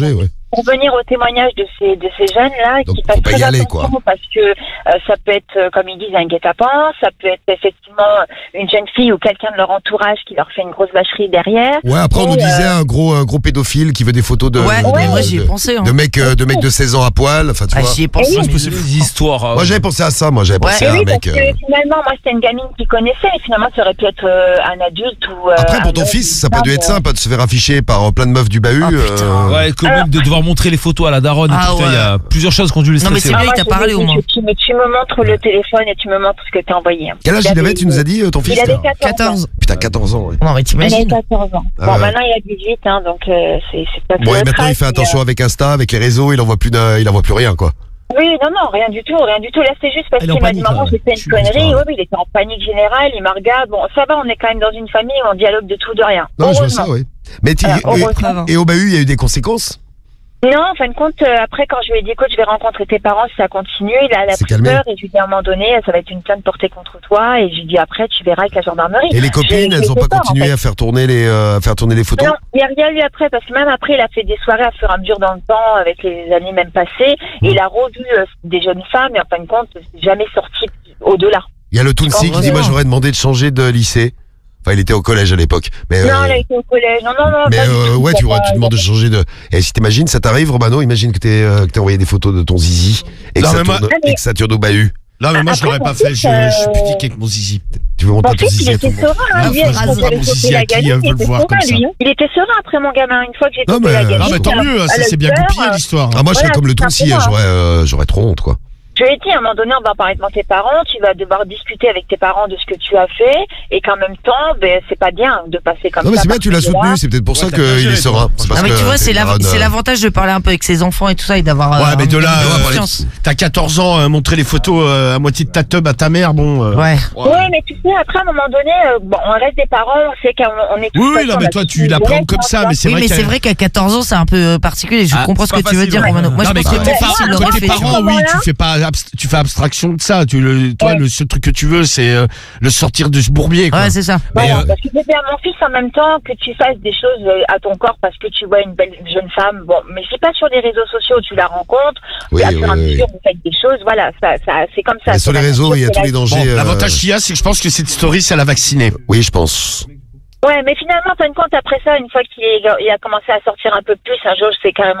[SPEAKER 11] pour venir au témoignage de ces jeunes-là,
[SPEAKER 2] Donc,
[SPEAKER 11] qui
[SPEAKER 2] faut
[SPEAKER 11] fassent
[SPEAKER 2] pas y
[SPEAKER 11] très
[SPEAKER 2] aller,
[SPEAKER 11] attention
[SPEAKER 2] quoi.
[SPEAKER 11] parce que ça peut être, comme ils disent, un guet-apens, ça peut être effectivement une jeune fille ou quelqu'un de leur entourage qui leur fait une grosse vacherie derrière.
[SPEAKER 2] Ouais, après on nous disait un gros pédophile qui veut des photos de
[SPEAKER 5] moi j'y ai pensé. Hein.
[SPEAKER 2] de mecs de 16 ans à poil, enfin tu vois.
[SPEAKER 5] J'y ai pensé.
[SPEAKER 10] C'est des histoires.
[SPEAKER 2] Moi j'avais pensé à ça, moi j'avais pensé à un
[SPEAKER 11] oui,
[SPEAKER 2] mec.
[SPEAKER 11] parce que finalement, moi c'était une gamine qui connaissait et finalement ça aurait pu être un adulte ou.
[SPEAKER 2] Après pour ton fils, ça peut dû être sympa de se faire afficher par plein de meufs du bahut.
[SPEAKER 12] Ouais, quand même de devoir montrer les photos à la daronne.
[SPEAKER 5] Ah,
[SPEAKER 12] putain, il y a plusieurs choses qui ont dû les stresser.
[SPEAKER 5] Non mais c'est vrai, t'as parlé au moins.
[SPEAKER 11] Tu me montres le téléphone et tu me montres ce que t'as envoyé.
[SPEAKER 2] Quel âge il avait, tu nous as dit, ton fils?
[SPEAKER 11] Il avait 14 ans.
[SPEAKER 2] Putain, 14 ans, ouais.
[SPEAKER 5] Non mais
[SPEAKER 11] Il
[SPEAKER 5] t'imagines.
[SPEAKER 11] avait 14 ans.
[SPEAKER 2] Ah
[SPEAKER 11] Bon,
[SPEAKER 2] ouais.
[SPEAKER 11] maintenant il a 18, hein, donc c'est pas
[SPEAKER 2] Bon, et maintenant il fait attention avec Insta, avec les réseaux, il en voit plus rien, quoi.
[SPEAKER 11] Oui, non, rien du tout. Là, c'est juste parce
[SPEAKER 12] Elle est
[SPEAKER 11] qu'il
[SPEAKER 12] en
[SPEAKER 11] m'a dit,
[SPEAKER 12] panique,
[SPEAKER 11] maman,
[SPEAKER 12] là.
[SPEAKER 11] j'ai fait une connerie. Oui, il était en panique générale, il m'a regardé. Bon, ça va, on est quand même dans une famille où on dialogue de tout, de rien.
[SPEAKER 2] Non, je vois
[SPEAKER 11] Heureusement.
[SPEAKER 2] ça, oui. Mais et au bahut, il y a eu des conséquences?
[SPEAKER 11] Non, en fin de compte, après, quand je lui ai dit, écoute, je vais rencontrer tes parents si ça continue, il a pris peur et je lui ai dit à un moment donné, ça va être une plainte portée contre toi. Et je lui ai dit, après, tu verras avec la gendarmerie.
[SPEAKER 2] Et les copines, elles ont pas continué à faire tourner les photos?
[SPEAKER 11] Non, il n'y a rien eu après, parce que même après, il a fait des soirées à fur et à mesure dans le temps, avec les années même passées. Et il a revu des jeunes femmes, et en fin de compte, c'est jamais sorti au-delà.
[SPEAKER 2] Il y a le Tounsi qui dit, moi j'aurais demandé de changer de lycée. Enfin, il était au collège à l'époque. Mais,
[SPEAKER 11] non, il a été au collège. Non.
[SPEAKER 2] mais
[SPEAKER 11] pas du tout.
[SPEAKER 2] ouais, tu demandes de changer de. Et si t'imagines, ça t'arrive, Romano, imagine que t'as envoyé des photos de ton zizi et que,
[SPEAKER 4] Non,
[SPEAKER 2] ça,
[SPEAKER 4] mais moi-
[SPEAKER 2] tourne, et que ça tourne au bahut.
[SPEAKER 4] Non mais moi je l'aurais pas fait, je suis pudique avec mon zizi.
[SPEAKER 2] Tu veux montrer
[SPEAKER 11] Mon
[SPEAKER 2] ton
[SPEAKER 11] fils,
[SPEAKER 2] zizi
[SPEAKER 11] il
[SPEAKER 2] à tout
[SPEAKER 11] était
[SPEAKER 2] le monde?
[SPEAKER 11] serein, hein, lui,
[SPEAKER 4] Ah,
[SPEAKER 11] quand
[SPEAKER 4] phrase,
[SPEAKER 11] j'avais
[SPEAKER 4] mon
[SPEAKER 11] chopé
[SPEAKER 4] zizi
[SPEAKER 11] la
[SPEAKER 4] à qui,
[SPEAKER 11] gamine,
[SPEAKER 4] veut
[SPEAKER 11] il
[SPEAKER 4] le
[SPEAKER 11] était
[SPEAKER 4] voir
[SPEAKER 11] serein,
[SPEAKER 4] comme ça.
[SPEAKER 11] lui. Il était serein après mon gamin, une fois que j'ai
[SPEAKER 2] Non,
[SPEAKER 11] chopé
[SPEAKER 2] mais-
[SPEAKER 11] la gamine.
[SPEAKER 2] non, mais
[SPEAKER 4] tant mieux, ça s'est bien goupillé l'histoire.
[SPEAKER 2] Ah, moi je serais
[SPEAKER 11] Voilà,
[SPEAKER 2] comme le
[SPEAKER 11] tout
[SPEAKER 2] Tounsi,
[SPEAKER 11] simplement.
[SPEAKER 2] j'aurais trop honte, quoi.
[SPEAKER 11] Je lui ai dit, à un moment donné, on va parler devant tes parents, tu vas devoir discuter avec tes parents de ce que tu as fait, et qu'en même temps, c'est pas bien de passer comme ça.
[SPEAKER 2] Non, mais c'est bien, tu l'as
[SPEAKER 11] parce que là-
[SPEAKER 2] soutenu, c'est peut-être pour ça
[SPEAKER 4] t'as bien
[SPEAKER 2] qu'il
[SPEAKER 4] géré,
[SPEAKER 2] est serein. C'est parce
[SPEAKER 5] Non mais
[SPEAKER 2] que
[SPEAKER 5] tu vois,
[SPEAKER 2] tes parents,
[SPEAKER 5] c'est l'avantage de parler un peu avec ses enfants et tout ça et d'avoir.
[SPEAKER 4] Ouais, mais de là,
[SPEAKER 5] confiance.
[SPEAKER 4] t'as 14 ans, montrer les photos à moitié de ta teub à ta mère, bon.
[SPEAKER 5] Ouais.
[SPEAKER 11] Oui, mais tu sais, après, à un moment donné, bon, on reste des parents, on sait qu'on est tous.
[SPEAKER 4] Oui,
[SPEAKER 11] façon,
[SPEAKER 4] non,
[SPEAKER 11] on
[SPEAKER 4] mais
[SPEAKER 11] a
[SPEAKER 4] toi,
[SPEAKER 11] tous
[SPEAKER 4] tu
[SPEAKER 11] une
[SPEAKER 4] l'apprends
[SPEAKER 11] jeunesse,
[SPEAKER 4] comme
[SPEAKER 11] hein,
[SPEAKER 4] ça,
[SPEAKER 11] tu vois.
[SPEAKER 4] mais c'est
[SPEAKER 5] Oui,
[SPEAKER 4] vrai
[SPEAKER 5] mais
[SPEAKER 4] qu'à-
[SPEAKER 5] c'est vrai qu'à 14 ans, c'est un peu particulier. Je comprends ce
[SPEAKER 12] c'est
[SPEAKER 5] que
[SPEAKER 12] pas
[SPEAKER 5] tu veux
[SPEAKER 12] facile,
[SPEAKER 5] dire,
[SPEAKER 12] ouais.
[SPEAKER 5] Romano. Moi,
[SPEAKER 4] non,
[SPEAKER 5] je
[SPEAKER 4] mais
[SPEAKER 5] pense que
[SPEAKER 4] côté,
[SPEAKER 5] mon fils, il
[SPEAKER 4] côté
[SPEAKER 5] l'aurait fait.
[SPEAKER 4] parent, oui,
[SPEAKER 11] Voilà.
[SPEAKER 4] tu fais abstraction de ça. Toi, le seul truc que tu veux, c'est le sortir de ce bourbier, quoi.
[SPEAKER 5] Ouais, c'est ça.
[SPEAKER 4] Mais,
[SPEAKER 11] Voilà, parce que c'était à mon fils en même temps que tu fasses des choses à ton corps parce que tu vois une belle jeune femme. Bon, mais c'est pas sur les réseaux sociaux où tu la rencontres.
[SPEAKER 2] Oui,
[SPEAKER 11] à fur et à
[SPEAKER 2] oui, oui.
[SPEAKER 11] mesure, vous faites des choses. Voilà, ça c'est comme ça.
[SPEAKER 2] Mais sur
[SPEAKER 11] C'est
[SPEAKER 2] les
[SPEAKER 11] la
[SPEAKER 2] réseaux,
[SPEAKER 11] nature,
[SPEAKER 2] il y a
[SPEAKER 11] c'est
[SPEAKER 2] tous
[SPEAKER 11] la
[SPEAKER 2] les
[SPEAKER 11] vie.
[SPEAKER 2] dangers.
[SPEAKER 4] Bon, l'avantage qu'il y a, c'est que je pense que cette story, ça l'a vacciné.
[SPEAKER 2] Oui, je pense.
[SPEAKER 11] Ouais, mais finalement, en fin de compte, après ça, une fois qu'il a commencé à sortir un peu plus, un jour, c'est carrément